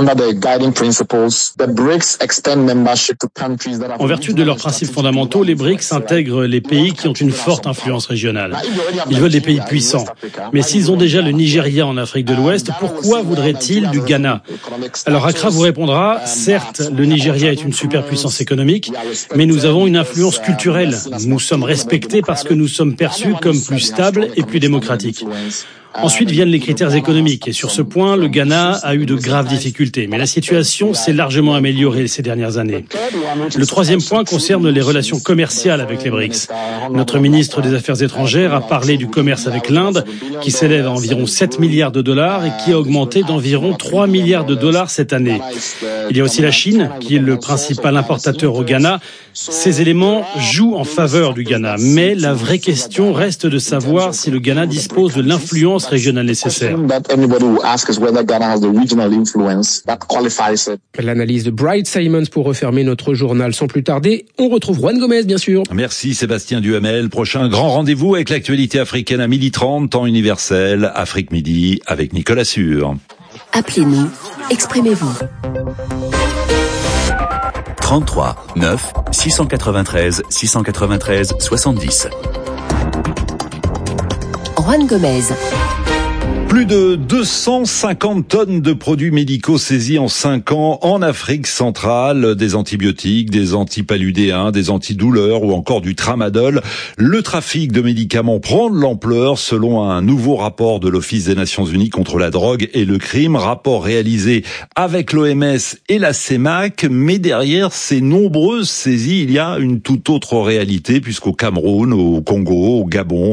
En vertu de leurs principes fondamentaux, les B R I C S intègrent les pays qui ont une forte influence régionale. Ils veulent des pays puissants. Mais s'ils ont déjà le Nigeria en Afrique de l'Ouest, pourquoi voudraient-ils du Ghana? Alors Accra vous répondra, certes, le Nigeria est une superpuissance économique, mais nous avons une influence culturelle. Nous sommes respectés parce que nous sommes perçus comme plus stables et plus démocratiques. Ensuite viennent les critères économiques et sur ce point, le Ghana a eu de graves difficultés. Mais la situation s'est largement améliorée ces dernières années. Le troisième point concerne les relations commerciales avec les B R I C S. Notre ministre des Affaires étrangères a parlé du commerce avec l'Inde, qui s'élève à environ sept milliards de dollars et qui a augmenté d'environ trois milliards de dollars cette année. Il y a aussi la Chine, qui est le principal importateur au Ghana. Ces éléments jouent en faveur du Ghana. Mais la vraie question reste de savoir si le Ghana dispose de l'influence régionale nécessaire. L'analyse de Bright Simons pour refermer notre journal. Sans plus tarder, on retrouve Juan Gomez, bien sûr. Merci Sébastien Duhamel. Prochain grand rendez-vous avec l'actualité africaine à midi trente, temps universel, Afrique Midi, avec Nicolas Sûr. Appelez-nous exprimez-vous. trente-trois neuf six cent quatre-vingt-treize six cent quatre-vingt-treize soixante-dix. Juan Gomez. Plus de deux cent cinquante tonnes de produits médicaux saisis en cinq ans en Afrique centrale, des antibiotiques, des antipaludéens, des antidouleurs ou encore du tramadol. Le trafic de médicaments prend de l'ampleur selon un nouveau rapport de l'Office des Nations Unies contre la drogue et le crime, rapport réalisé avec l'O M S et la C E M A C, mais derrière ces nombreuses saisies, il y a une toute autre réalité puisqu'au Cameroun, au Congo, au Gabon,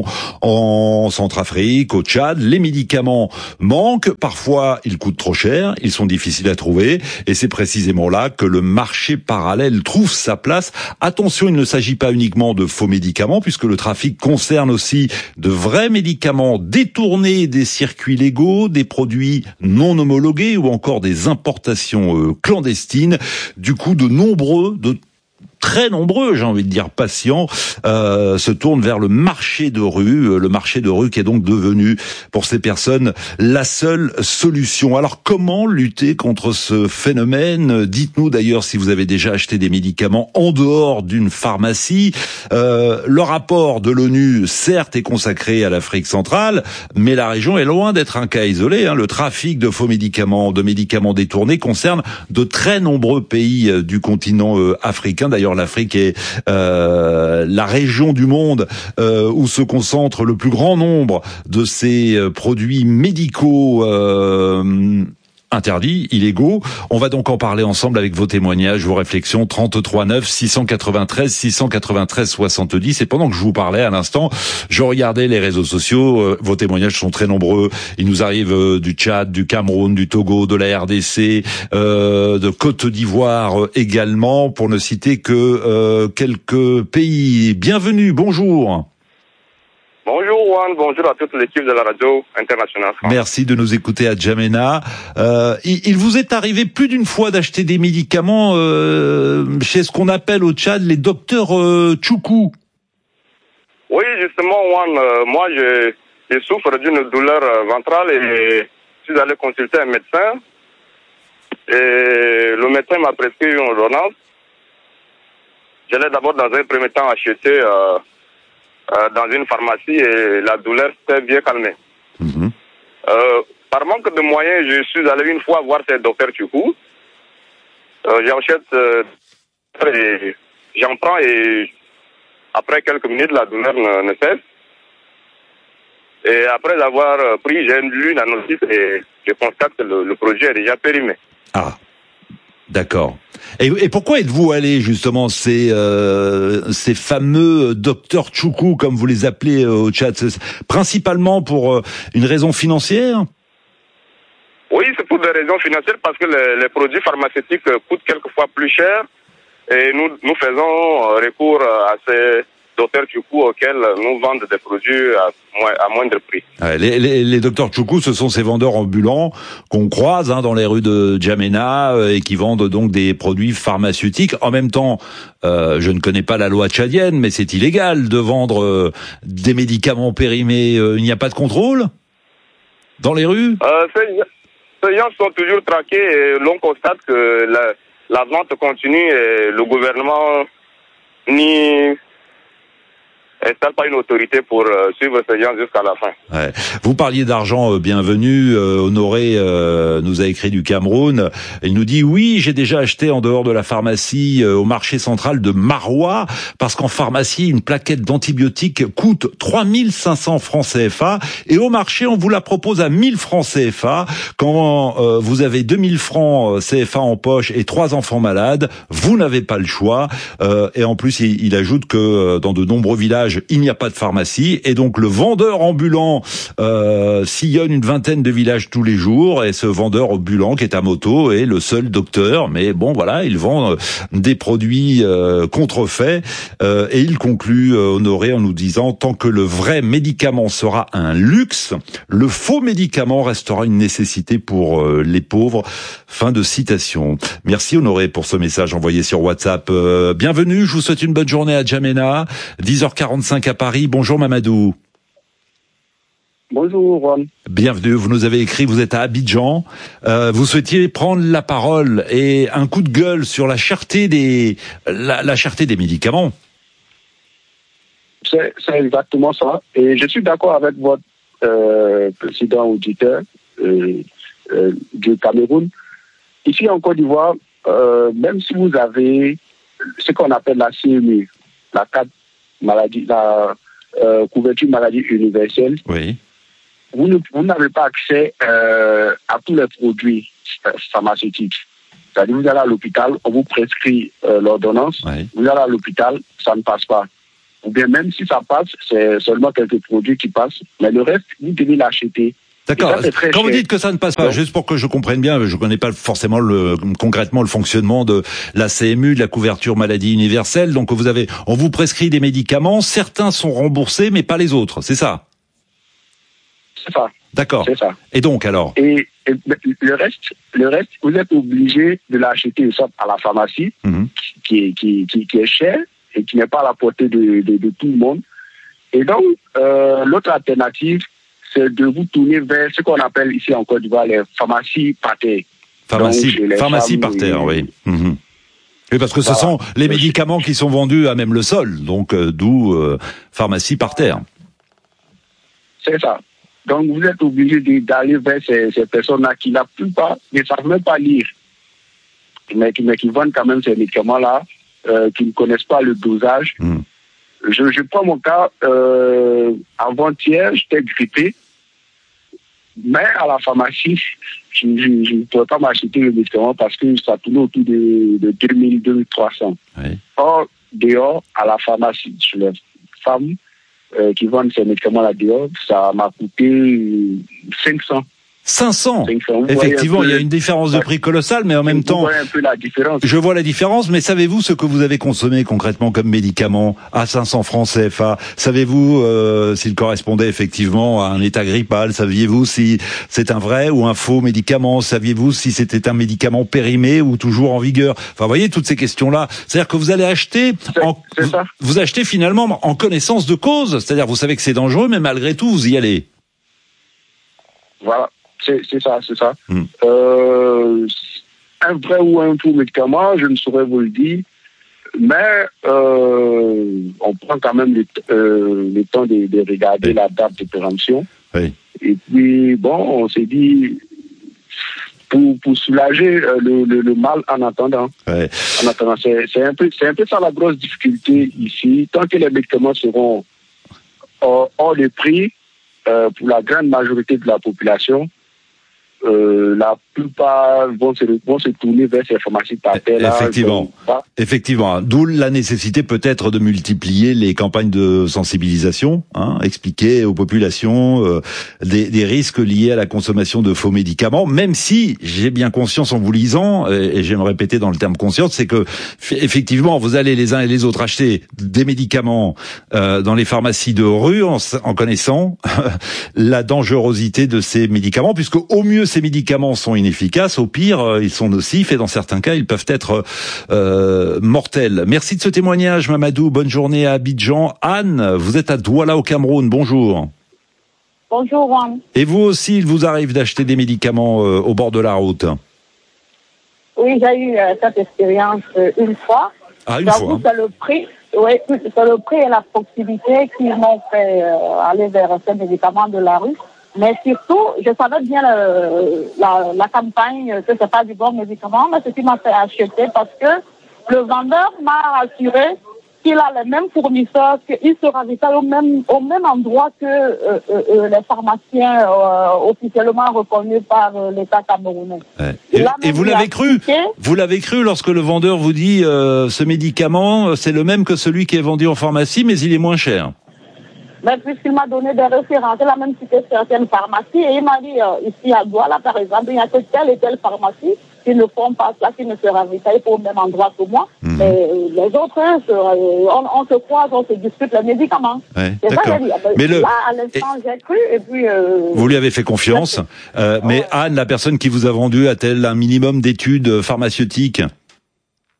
en Centrafrique, au Tchad, les médicaments manquent, parfois ils coûtent trop cher, ils sont difficiles à trouver et c'est précisément là que le marché parallèle trouve sa place. Attention, il ne s'agit pas uniquement de faux médicaments puisque le trafic concerne aussi de vrais médicaments détournés des circuits légaux, des produits non homologués ou encore des importations clandestines. Du coup, de nombreux, de très nombreux, j'ai envie de dire patients, euh, se tournent vers le marché de rue, le marché de rue qui est donc devenu pour ces personnes la seule solution. Alors comment lutter contre ce phénomène? Dites-nous d'ailleurs si vous avez déjà acheté des médicaments en dehors d'une pharmacie. Euh, le rapport de l'ONU, certes, est consacré à l'Afrique centrale, mais la région est loin d'être un cas isolé, hein. Le trafic de faux médicaments, de médicaments détournés concerne de très nombreux pays du continent euh, africain. D'ailleurs, l'Afrique est euh, la région du monde euh, où se concentre le plus grand nombre de ces euh, produits médicaux euh, interdits, illégaux. On va donc en parler ensemble avec vos témoignages, vos réflexions. Trente-trois neuf six cent quatre-vingt-treize six cent quatre-vingt-treize soixante-dix. Et pendant que je vous parlais à l'instant, je regardais les réseaux sociaux. Euh, vos témoignages sont très nombreux. Il nous arrive euh, du Tchad, du Cameroun, du Togo, de la R D C, euh, de Côte d'Ivoire euh, également, pour ne citer que euh, quelques pays. Bienvenue, bonjour. Bonjour Juan, bonjour à toute l'équipe de la radio internationale. Merci de nous écouter à Djamena. Euh, il, il vous est arrivé plus d'une fois d'acheter des médicaments euh, chez ce qu'on appelle au Tchad les docteurs euh, Tchoukou. Oui, justement Juan, euh, moi je, je souffre d'une douleur ventrale et je suis allé consulter un médecin et le médecin m'a prescrit une ordonnance. Je l'ai d'abord dans un premier temps acheté euh, Euh, dans une pharmacie et la douleur s'est bien calmée. Mmh. Euh, par manque de moyens, je suis allé une fois voir ce docteur Tchoukou. Euh, j'achète euh, et j'en prends et après quelques minutes, la douleur ne, ne cesse. Et après avoir pris, j'ai lu la notice et je constate que le, le produit est déjà périmé. Ah, d'accord. Et, et pourquoi êtes-vous allé justement ces euh, ces fameux docteurs Tchoukou, comme vous les appelez euh, au Tchad, principalement pour euh, une raison financière? Oui, c'est pour des raisons financières parce que les, les produits pharmaceutiques coûtent quelquefois plus cher et nous nous faisons recours à ces docteurs Tchoukou auxquels nous vendent des produits à, à moindre prix. Ouais, les, les, les docteurs Tchoukou, ce sont ces vendeurs ambulants qu'on croise hein, dans les rues de Djamena euh, et qui vendent donc des produits pharmaceutiques. En même temps, euh, je ne connais pas la loi tchadienne, mais c'est illégal de vendre euh, des médicaments périmés. Euh, il n'y a pas de contrôle dans les rues? euh, ces, ces gens sont toujours traqués et l'on constate que la, la vente continue et le gouvernement ni installe pas une autorité pour euh, suivre ces gens jusqu'à la fin. Ouais. Vous parliez d'argent, euh, bienvenue. Euh, Honoré euh, nous a écrit du Cameroun. Il nous dit oui, j'ai déjà acheté en dehors de la pharmacie euh, au marché central de Marois parce qu'en pharmacie une plaquette d'antibiotiques coûte trois mille cinq cents francs C F A et au marché on vous la propose à mille francs C F A. Quand euh, vous avez deux mille francs C F A en poche et trois enfants malades, vous n'avez pas le choix. Euh, et en plus il, il ajoute que euh, dans de nombreux villages il n'y a pas de pharmacie et donc le vendeur ambulant euh, sillonne une vingtaine de villages tous les jours et ce vendeur ambulant qui est à moto est le seul docteur, mais bon voilà, il vend euh, des produits euh, contrefaits euh, et il conclut euh, Honoré en nous disant tant que le vrai médicament sera un luxe, le faux médicament restera une nécessité pour euh, les pauvres. Fin de citation. Merci Honoré pour ce message envoyé sur WhatsApp. Euh, bienvenue, je vous souhaite une bonne journée à Djamena. dix heures quarante-cinq à Paris. Bonjour Mamadou. Bonjour, Juan. Bienvenue, vous nous avez écrit, vous êtes à Abidjan. Euh, vous souhaitiez prendre la parole et un coup de gueule sur la cherté des, la, la cherté des médicaments. C'est, c'est exactement ça. Et je suis d'accord avec votre euh, président auditeur euh, euh, du Cameroun. Ici en Côte d'Ivoire, euh, même si vous avez ce qu'on appelle la C M U, la carte maladie, la euh, couverture maladie universelle, oui. vous, ne, vous n'avez pas accès euh, à tous les produits pharmaceutiques. C'est-à-dire, vous allez à l'hôpital, on vous prescrit euh, l'ordonnance, oui. Vous allez à l'hôpital, ça ne passe pas. Ou bien même si ça passe, c'est seulement quelques produits qui passent, mais le reste, vous devez l'acheter. D'accord. Ça, Quand vous dites que ça ne passe pas, juste pour que je comprenne bien, je ne connais pas forcément le, concrètement le fonctionnement de la C M U, de la couverture maladie universelle. Donc vous avez, on vous prescrit des médicaments, certains sont remboursés, mais pas les autres. C'est ça? C'est ça. D'accord. C'est ça. Et donc alors? Et, et le reste, le reste, vous êtes obligé de l'acheter soit à la pharmacie, mm-hmm. qui, qui, qui, qui est cher et qui n'est pas à la portée de, de, de tout le monde. Et donc euh, l'autre alternative, c'est de vous tourner vers ce qu'on appelle ici en Côte d'Ivoire les pharmacies par terre. Pharmacie, pharmacie par terre, et... oui. Mmh. Oui, parce que ce voilà. sont les médicaments qui sont vendus à même le sol, donc euh, d'où euh, pharmacie par terre. C'est ça. Donc vous êtes obligé d'aller vers ces, ces personnes-là qui, la plupart, ne savent même pas lire, mais qui, mais qui vendent quand même ces médicaments-là, euh, qui ne connaissent pas le dosage. Mmh. Je, je prends mon cas, euh, avant-hier, j'étais grippé. Mais à la pharmacie, je ne pourrais pas m'acheter le médicament parce que ça tournait autour de, de deux mille, deux mille trois cents. Oui. Or, dehors, à la pharmacie, sur les femmes euh, qui vendent ces médicaments-là dehors, ça m'a coûté cinq cents. cinq cents. Effectivement, il y a une différence de prix colossale, mais en même temps, vous voyez un peu la différence. Je vois la différence, mais savez-vous ce que vous avez consommé concrètement comme médicament à cinq cents francs C F A? Savez-vous euh, s'il correspondait effectivement à un état grippal? Saviez-vous si c'est un vrai ou un faux médicament? Saviez-vous si c'était un médicament périmé ou toujours en vigueur? Enfin, vous voyez toutes ces questions-là. C'est-à-dire que vous allez acheter, en, vous, vous achetez finalement en connaissance de cause. C'est-à-dire vous savez que c'est dangereux, mais malgré tout vous y allez. Voilà. C'est, c'est ça, c'est ça. Mmh. Euh, un vrai ou un faux médicament, je ne saurais vous le dire, mais euh, on prend quand même le, euh, le temps de, de regarder oui. la date de péremption. Oui. Et puis, bon, on s'est dit, pour, pour soulager le, le, le mal en attendant. Oui. En attendant, c'est, c'est, un peu, c'est un peu ça la grosse difficulté ici. Tant que les médicaments seront hors, hors de prix, euh, pour la grande majorité de la population, Euh, la plupart vont se, vont se tourner vers ces pharmacies par terre. Effectivement, là, effectivement. D'où la nécessité peut-être de multiplier les campagnes de sensibilisation, hein, expliquer aux populations euh, des, des risques liés à la consommation de faux médicaments. Même si j'ai bien conscience en vous lisant, et, et j'aime répéter dans le terme conscience, c'est que effectivement vous allez les uns et les autres acheter des médicaments euh, dans les pharmacies de rue en, en connaissant la dangerosité de ces médicaments, puisque au mieux ces médicaments sont inefficaces, au pire, ils sont nocifs et dans certains cas, ils peuvent être euh, mortels. Merci de ce témoignage, Mamadou. Bonne journée à Abidjan. Anne, vous êtes à Douala au Cameroun. Bonjour. Bonjour, Juan. Et vous aussi, il vous arrive d'acheter des médicaments euh, au bord de la route? Oui, j'ai eu euh, cette expérience euh, une fois. Ah, une fois. C'est le prix. Oui, c'est le prix et la proximité qui m'ont fait euh, aller vers ces médicaments de la rue. Mais surtout, je savais bien le, la, la campagne que c'est pas du bon médicament, mais ce qui m'a fait acheter parce que le vendeur m'a assuré qu'il a les mêmes fournisseurs, qu'il se ravitaille au même, au même endroit que euh, euh, les pharmaciens euh, officiellement reconnus par euh, l'État camerounais. Ouais. Et, et vous l'avez cru Vous l'avez cru lorsque le vendeur vous dit euh, ce médicament, c'est le même que celui qui est vendu en pharmacie, mais il est moins cher? Mais puisqu'il m'a donné des références, il a même cité certaines pharmacies et il m'a dit, euh, ici à Douala, par exemple, il n'y a que telle et telle pharmacie qui ne font pas ça, qui ne se ravitaillent pas au même endroit que moi. Mmh. Et les autres, hein, on, on se croise, on se discute les médicaments. Ouais, c'est d'accord. ça que j'ai dit. Mais le... Là, à l'instant, et... j'ai cru et puis... Euh... Vous lui avez fait confiance, euh, mais ouais. Anne, la personne qui vous a vendu, a-t-elle un minimum d'études pharmaceutiques?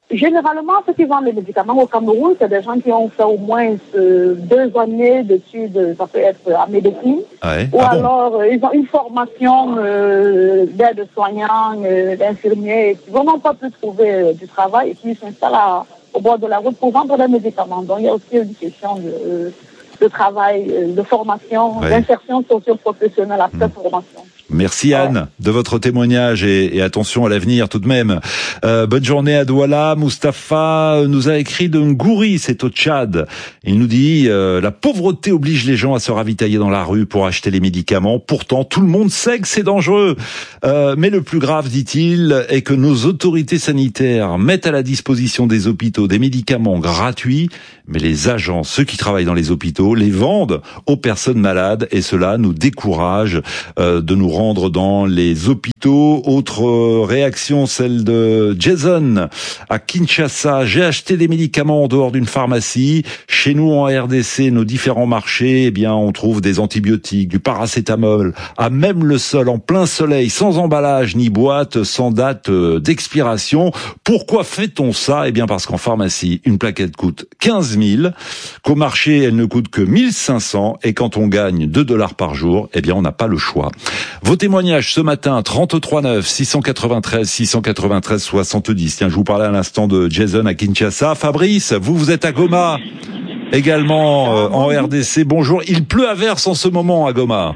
Généralement, ceux qui vendent les médicaments au Cameroun, c'est des gens qui ont fait au moins euh, deux années d'études, ça peut être en médecine, ouais. ou ah alors bon euh, ils ont une formation euh, d'aide-soignant, euh, d'infirmier, et qui n'ont pas pu trouver euh, du travail et qui s'installent à, au bord de la route pour vendre des médicaments. Donc il y a aussi une question de, euh, de travail, euh, de formation, ouais. d'insertion socio-professionnelle après mmh. formation. Merci Anne de votre témoignage et, et attention à l'avenir tout de même. Euh, bonne journée à Douala. Mustapha nous a écrit de Ngouri, c'est au Tchad. Il nous dit euh, la pauvreté oblige les gens à se ravitailler dans la rue pour acheter les médicaments. Pourtant, tout le monde sait que c'est dangereux. Euh, mais le plus grave, dit-il, est que nos autorités sanitaires mettent à la disposition des hôpitaux des médicaments gratuits, mais les agents, ceux qui travaillent dans les hôpitaux, les vendent aux personnes malades et cela nous décourage euh, de nous rendre dans les hôpitaux. Autre réaction, celle de Jason à Kinshasa. J'ai acheté des médicaments en dehors d'une pharmacie. Chez nous en R D C, nos différents marchés, eh bien, on trouve des antibiotiques, du paracétamol, à même le sol, en plein soleil, sans emballage ni boîte, sans date d'expiration. Pourquoi fait-on ça? Eh bien, parce qu'en pharmacie, une plaquette coûte quinze mille, qu'au marché, elle ne coûte que mille cinq cents, et quand on gagne deux dollars par jour, eh bien, on n'a pas le choix. Vos témoignages ce matin, trente-trois neuf, six cent quatre-vingt-treize, six cent quatre-vingt-treize, soixante-dix. Tiens, je vous parlais à l'instant de Jason à Kinshasa. Fabrice, vous, vous êtes à Goma, également euh, en R D C. Bonjour. Il pleut à verse en ce moment à Goma.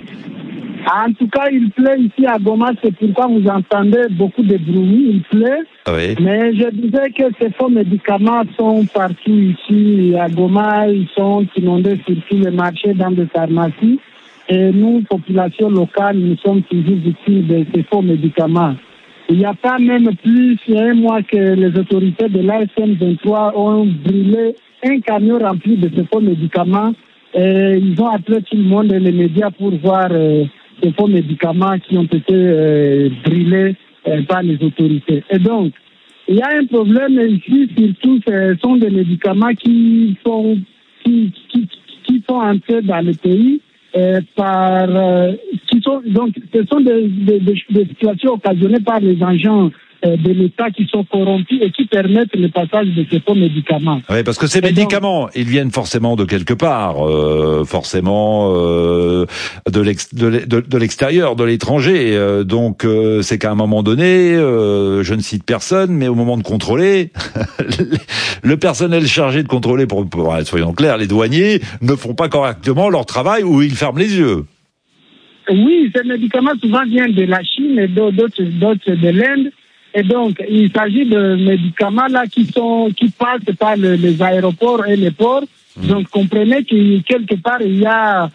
En tout cas, il pleut ici à Goma, c'est pourquoi vous entendez beaucoup de bruit. Il pleut. Oui. Mais je disais que ces faux médicaments sont partout ici à Goma. Ils sont inondés sur tous les marchés, dans des pharmacies. Et nous, population locale, nous sommes toujours victimes de ces faux médicaments. Il n'y a pas même plus un mois que les autorités de l'A S M vingt-trois ont brûlé un camion rempli de ces faux médicaments. Et ils ont appelé tout le monde et les médias pour voir euh, ces faux médicaments qui ont été euh, brûlés euh, par les autorités. Et donc, il y a un problème ici, surtout, ce sont des médicaments qui sont, qui, qui, qui sont entrés dans le pays. Euh, par euh, qui sont donc ce sont des, des, des, des situations occasionnées par les agents euh, de l'État qui sont corrompus et qui permettent le passage de ces faux médicaments. Oui, parce que ces et médicaments, donc, ils viennent forcément de quelque part, euh, forcément euh, de, l'ex, de, de, de l'extérieur, de l'étranger. Euh, donc euh, c'est qu'à un moment donné, euh, je ne cite personne, mais au moment de contrôler, le personnel chargé de contrôler, pour, pour soyons clairs, les douaniers ne font pas correctement leur travail ou ils ferment les yeux. Oui, ces médicaments souvent viennent de la Chine et d'autres, d'autres de l'Inde. Et donc, il s'agit de médicaments là qui sont qui passent par le, les aéroports et les ports. Mmh. Donc, comprenez que quelque part il y a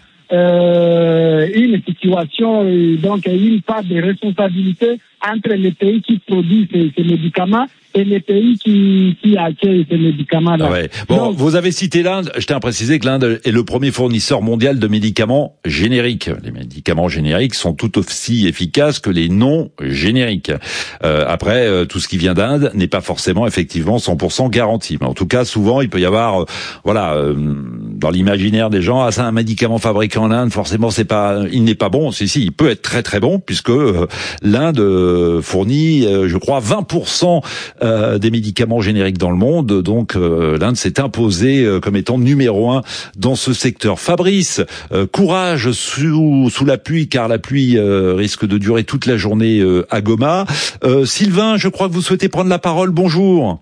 euh, une situation, donc une part de responsabilité entre les pays qui produisent ces, ces médicaments et les pays qui, qui accueillent ces médicaments-là. Ouais. Bon, donc, vous avez cité l'Inde. Je tiens à préciser que l'Inde est le premier fournisseur mondial de médicaments génériques. Les médicaments génériques sont tout aussi efficaces que les non génériques. Euh, après, euh, tout ce qui vient d'Inde n'est pas forcément effectivement cent pour cent garanti. Mais en tout cas, souvent, il peut y avoir, euh, voilà, euh, dans l'imaginaire des gens, ah, c'est un médicament fabriqué en Inde, forcément, c'est pas, il n'est pas bon. Si, si, il peut être très très bon puisque euh, l'Inde euh, fournit, euh, je crois, vingt pour cent Euh, des médicaments génériques dans le monde, donc euh, l'Inde s'est imposée euh, comme étant numéro un dans ce secteur. Fabrice, euh, courage sous, sous la pluie, car la pluie euh, risque de durer toute la journée euh, à Goma. Euh, Sylvain, je crois que vous souhaitez prendre la parole. Bonjour.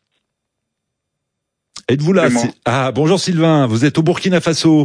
Êtes-vous là? C'est... Ah, bonjour Sylvain, vous êtes au Burkina Faso.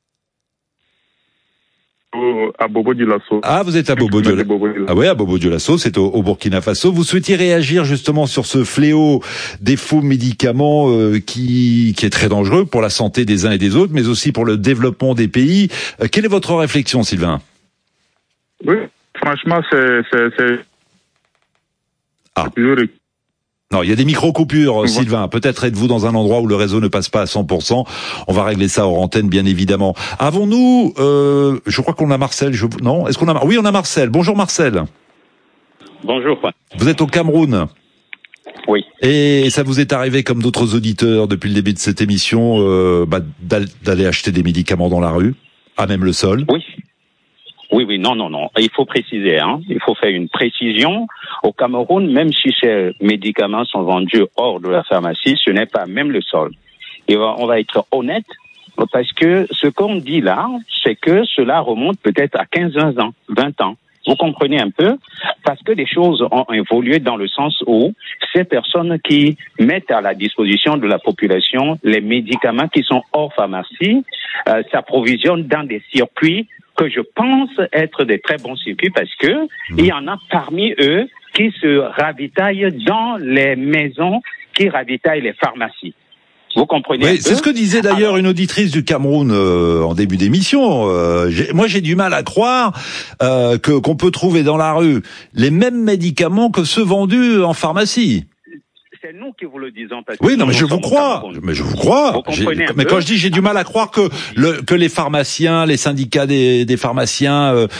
À Bobo Dioulasso. Ah, vous êtes à Bobo Dioulasso. Ah ouais, à Bobo Dioulasso, c'est au, au Burkina Faso. Vous souhaitiez réagir justement sur ce fléau des faux médicaments euh, qui, qui est très dangereux pour la santé des uns et des autres, mais aussi pour le développement des pays. Euh, quelle est votre réflexion, Sylvain? Oui, franchement, c'est... c'est, c'est... Ah. c'est toujours... Non, il y a des micro-coupures, Sylvain. Peut-être êtes-vous dans un endroit où le réseau ne passe pas à cent pour cent. On va régler ça hors antenne, bien évidemment. Avons-nous, euh, je crois qu'on a Marcel, je... non? Est-ce qu'on a, oui, on a Marcel. Bonjour Marcel. Bonjour. Vous êtes au Cameroun? Oui. Et ça vous est arrivé, comme d'autres auditeurs, depuis le début de cette émission, euh, bah, d'aller acheter des médicaments dans la rue, à même le sol? Oui. Oui, oui, non, non, non. Il faut préciser, hein. Il faut faire une précision. Au Cameroun, même si ces médicaments sont vendus hors de la pharmacie, ce n'est pas même le sol. Et on va être honnête, parce que ce qu'on dit là, c'est que cela remonte peut-être à quinze ans, vingt ans. Vous comprenez un peu? Parce que les choses ont évolué dans le sens où ces personnes qui mettent à la disposition de la population les médicaments qui sont hors pharmacie euh, s'approvisionnent dans des circuits que je pense être des très bons circuits parce que mmh. il y en a parmi eux qui se ravitaillent dans les maisons qui ravitaillent les pharmacies. Vous comprenez? Oui, c'est ce que disait d'ailleurs Alors, une auditrice du Cameroun euh, en début d'émission. Euh, j'ai, moi, j'ai du mal à croire euh, que qu'on peut trouver dans la rue les mêmes médicaments que ceux vendus en pharmacie. C'est nous qui vous le disons. Parce que oui, non, mais je vous crois. Mais je vous crois. Vous comprenez mais quand je dis j'ai du mal à croire que le, que les pharmaciens, les syndicats des, des pharmaciens euh,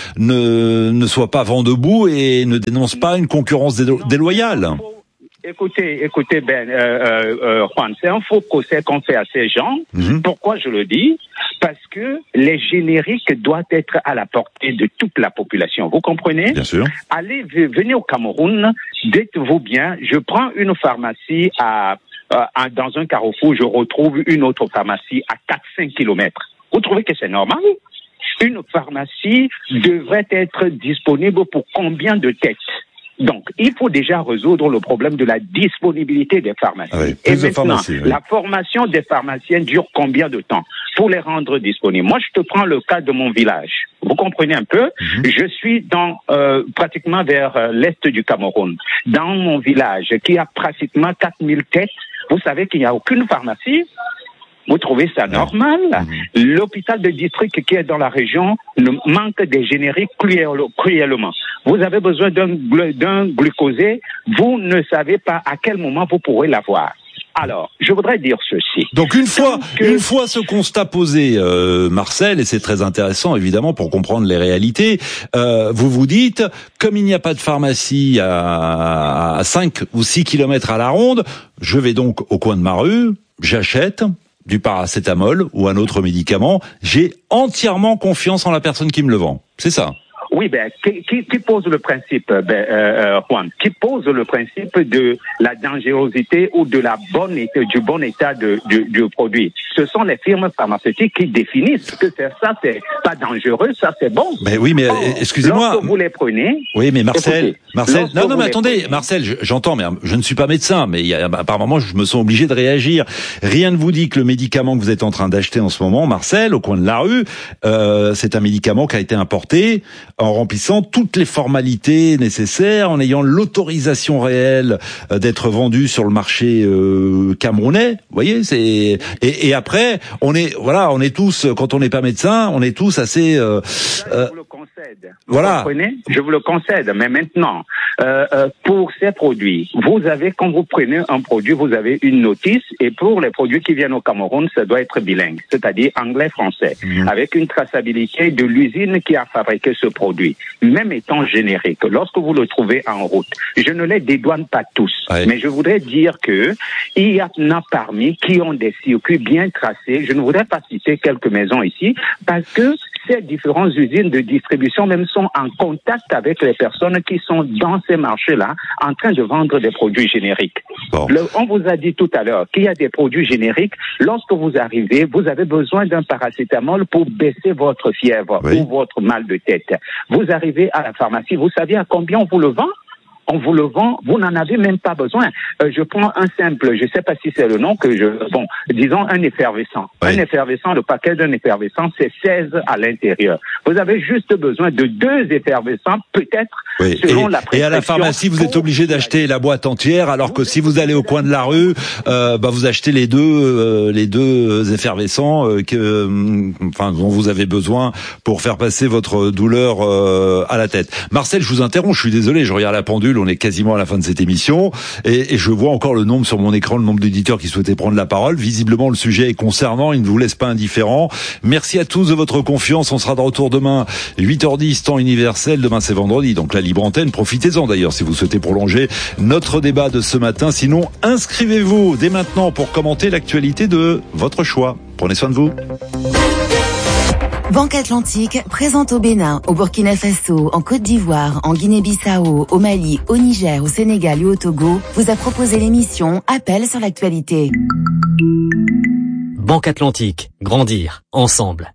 ne ne soient pas vent debout et ne dénoncent pas une concurrence délo- déloyale. Écoutez, écoutez, Ben, euh, euh, Juan, c'est un faux procès qu'on fait à ces gens. Mmh. Pourquoi je le dis? Parce que les génériques doivent être à la portée de toute la population. Vous comprenez? Bien sûr. Allez, venez au Cameroun, dites-vous bien, je prends une pharmacie à, à dans un carrefour, je retrouve une autre pharmacie à quatre à cinq kilomètres. Vous trouvez que c'est normal? Une pharmacie devrait être disponible pour combien de têtes? Donc, il faut déjà résoudre le problème de la disponibilité des pharmacies. Ah oui, et maintenant, pharmacie, oui. La formation des pharmaciens dure combien de temps pour les rendre disponibles? Moi, je te prends le cas de mon village. Vous comprenez un peu? Mm-hmm. Je suis dans euh, pratiquement vers euh, l'est du Cameroun. Dans mon village, qui a pratiquement quatre mille têtes, vous savez qu'il n'y a aucune pharmacie. Vous trouvez ça normal? Mmh. L'hôpital de district qui est dans la région ne manque des génériques cruellement. Vous avez besoin d'un, d'un glucosé, vous ne savez pas à quel moment vous pourrez l'avoir. Alors, je voudrais dire ceci. Donc une fois, que... une fois ce constat posé, euh, Marcel, et c'est très intéressant évidemment pour comprendre les réalités, euh, vous vous dites, comme il n'y a pas de pharmacie à, à cinq ou six kilomètres à la ronde, je vais donc au coin de ma rue, j'achète du paracétamol ou un autre médicament, j'ai entièrement confiance en la personne qui me le vend. C'est ça? Oui, ben, qui, qui, qui pose le principe, ben, euh, Juan, qui pose le principe de la dangerosité ou de la bonne état, du bon état de, du, du produit. Ce sont les firmes pharmaceutiques qui définissent que c'est, ça, c'est pas dangereux, ça, c'est bon. Ben oui, mais oh, excusez-moi. Lorsque vous les prenez. Oui, mais Marcel, écoutez, Marcel, non, non, mais attendez, prenez, Marcel, je, j'entends, mais je ne suis pas médecin, mais il y a, par moment, je me sens obligé de réagir. Rien ne vous dit que le médicament que vous êtes en train d'acheter en ce moment, Marcel, au coin de la rue, euh, c'est un médicament qui a été importé en remplissant toutes les formalités nécessaires, en ayant l'autorisation réelle d'être vendu sur le marché euh, camerounais. Vous voyez, c'est et, et après, on est voilà, on est tous, quand on n'est pas médecin, on est tous assez. Euh, euh, je vous le concède. Vous voilà. comprenez? Je vous le concède. Mais maintenant, euh, euh, pour ces produits, vous avez quand vous prenez un produit, vous avez une notice, et pour les produits qui viennent au Cameroun, ça doit être bilingue, c'est-à-dire anglais-français, mmh. avec une traçabilité de l'usine qui a fabriqué ce produit. Même étant générique, lorsque vous le trouvez en route, je ne les dédouane pas tous, ouais. mais je voudrais dire que il y en a parmi qui ont des circuits bien tracés. Je ne voudrais pas citer quelques maisons ici, parce que ces différentes usines de distribution même sont en contact avec les personnes qui sont dans ces marchés-là en train de vendre des produits génériques. Bon. Le, on vous a dit tout à l'heure qu'il y a des produits génériques. Lorsque vous arrivez, vous avez besoin d'un paracétamol pour baisser votre fièvre oui. ou votre mal de tête. Vous arrivez à la pharmacie, vous savez à combien on vous le vend? On vous le vend, vous n'en avez même pas besoin. Euh, je prends un simple, je ne sais pas si c'est le nom que je... Bon, disons un effervescent. Oui. Un effervescent, le paquet d'un effervescent, c'est seize à l'intérieur. Vous avez juste besoin de deux effervescents, peut-être, oui. selon et, la prescription. Et à la pharmacie, vous êtes obligé d'acheter la boîte entière, alors que si vous allez au coin de la rue, euh, bah vous achetez les deux, euh, les deux effervescents euh, que, euh, enfin, dont vous avez besoin pour faire passer votre douleur euh, à la tête. Marcel, je vous interromps, je suis désolé, je regarde la pendule. On est quasiment à la fin de cette émission et, et je vois encore le nombre sur mon écran, le nombre d'éditeurs qui souhaitaient prendre la parole. Visiblement, le sujet est concernant, il ne vous laisse pas indifférent. Merci à tous de votre confiance. On sera de retour demain, huit heures dix, temps universel. Demain, c'est vendredi, donc la libre antenne. Profitez-en d'ailleurs si vous souhaitez prolonger notre débat de ce matin. Sinon, inscrivez-vous dès maintenant pour commenter l'actualité de votre choix. Prenez soin de vous. Banque Atlantique présente au Bénin, au Burkina Faso, en Côte d'Ivoire, en Guinée-Bissau, au Mali, au Niger, au Sénégal et au Togo vous a proposé l'émission Appel sur l'actualité. Banque Atlantique, grandir ensemble.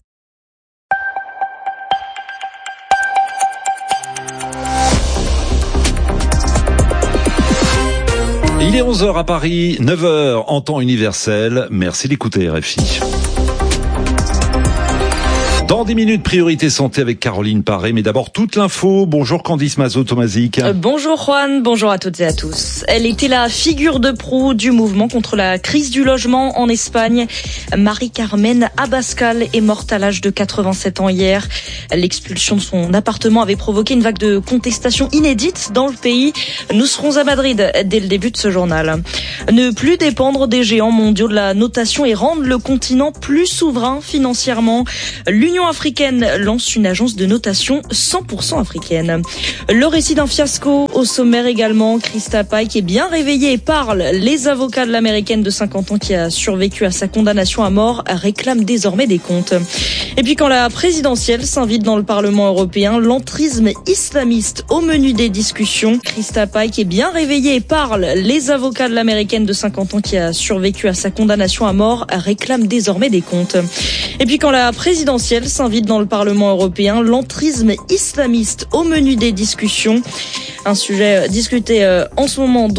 Il est onze heures à Paris, neuf heures en temps universel. Merci d'écouter R F I. Dans dix minutes, priorité santé avec Caroline Paré. Mais d'abord, toute l'info. Bonjour Candice Mazot-Tomazic. Euh, bonjour Juan, bonjour à toutes et à tous. Elle était la figure de proue du mouvement contre la crise du logement en Espagne. Marie-Carmen Abascal est morte à l'âge de quatre-vingt-sept ans hier. L'expulsion de son appartement avait provoqué une vague de contestation inédite dans le pays. Nous serons à Madrid dès le début de ce journal. Ne plus dépendre des géants mondiaux de la notation et rendre le continent plus souverain financièrement. L'Union africaine lance une agence de notation cent pour cent africaine. Le récit d'un fiasco au sommaire également. Christa Pike est bien réveillée et parle. Les avocats de l'américaine de cinquante ans qui a survécu à sa condamnation à mort réclament désormais des comptes. Et puis quand la présidentielle s'invite dans le Parlement européen, l'entrisme islamiste au menu des discussions. Christa Pike est bien réveillée et parle. Les avocats de l'américaine de cinquante ans qui a survécu à sa condamnation à mort réclament désormais des comptes. Et puis quand la présidentielle s'invite dans le Parlement européen, l'entrisme islamiste au menu des discussions. Un sujet discuté en ce moment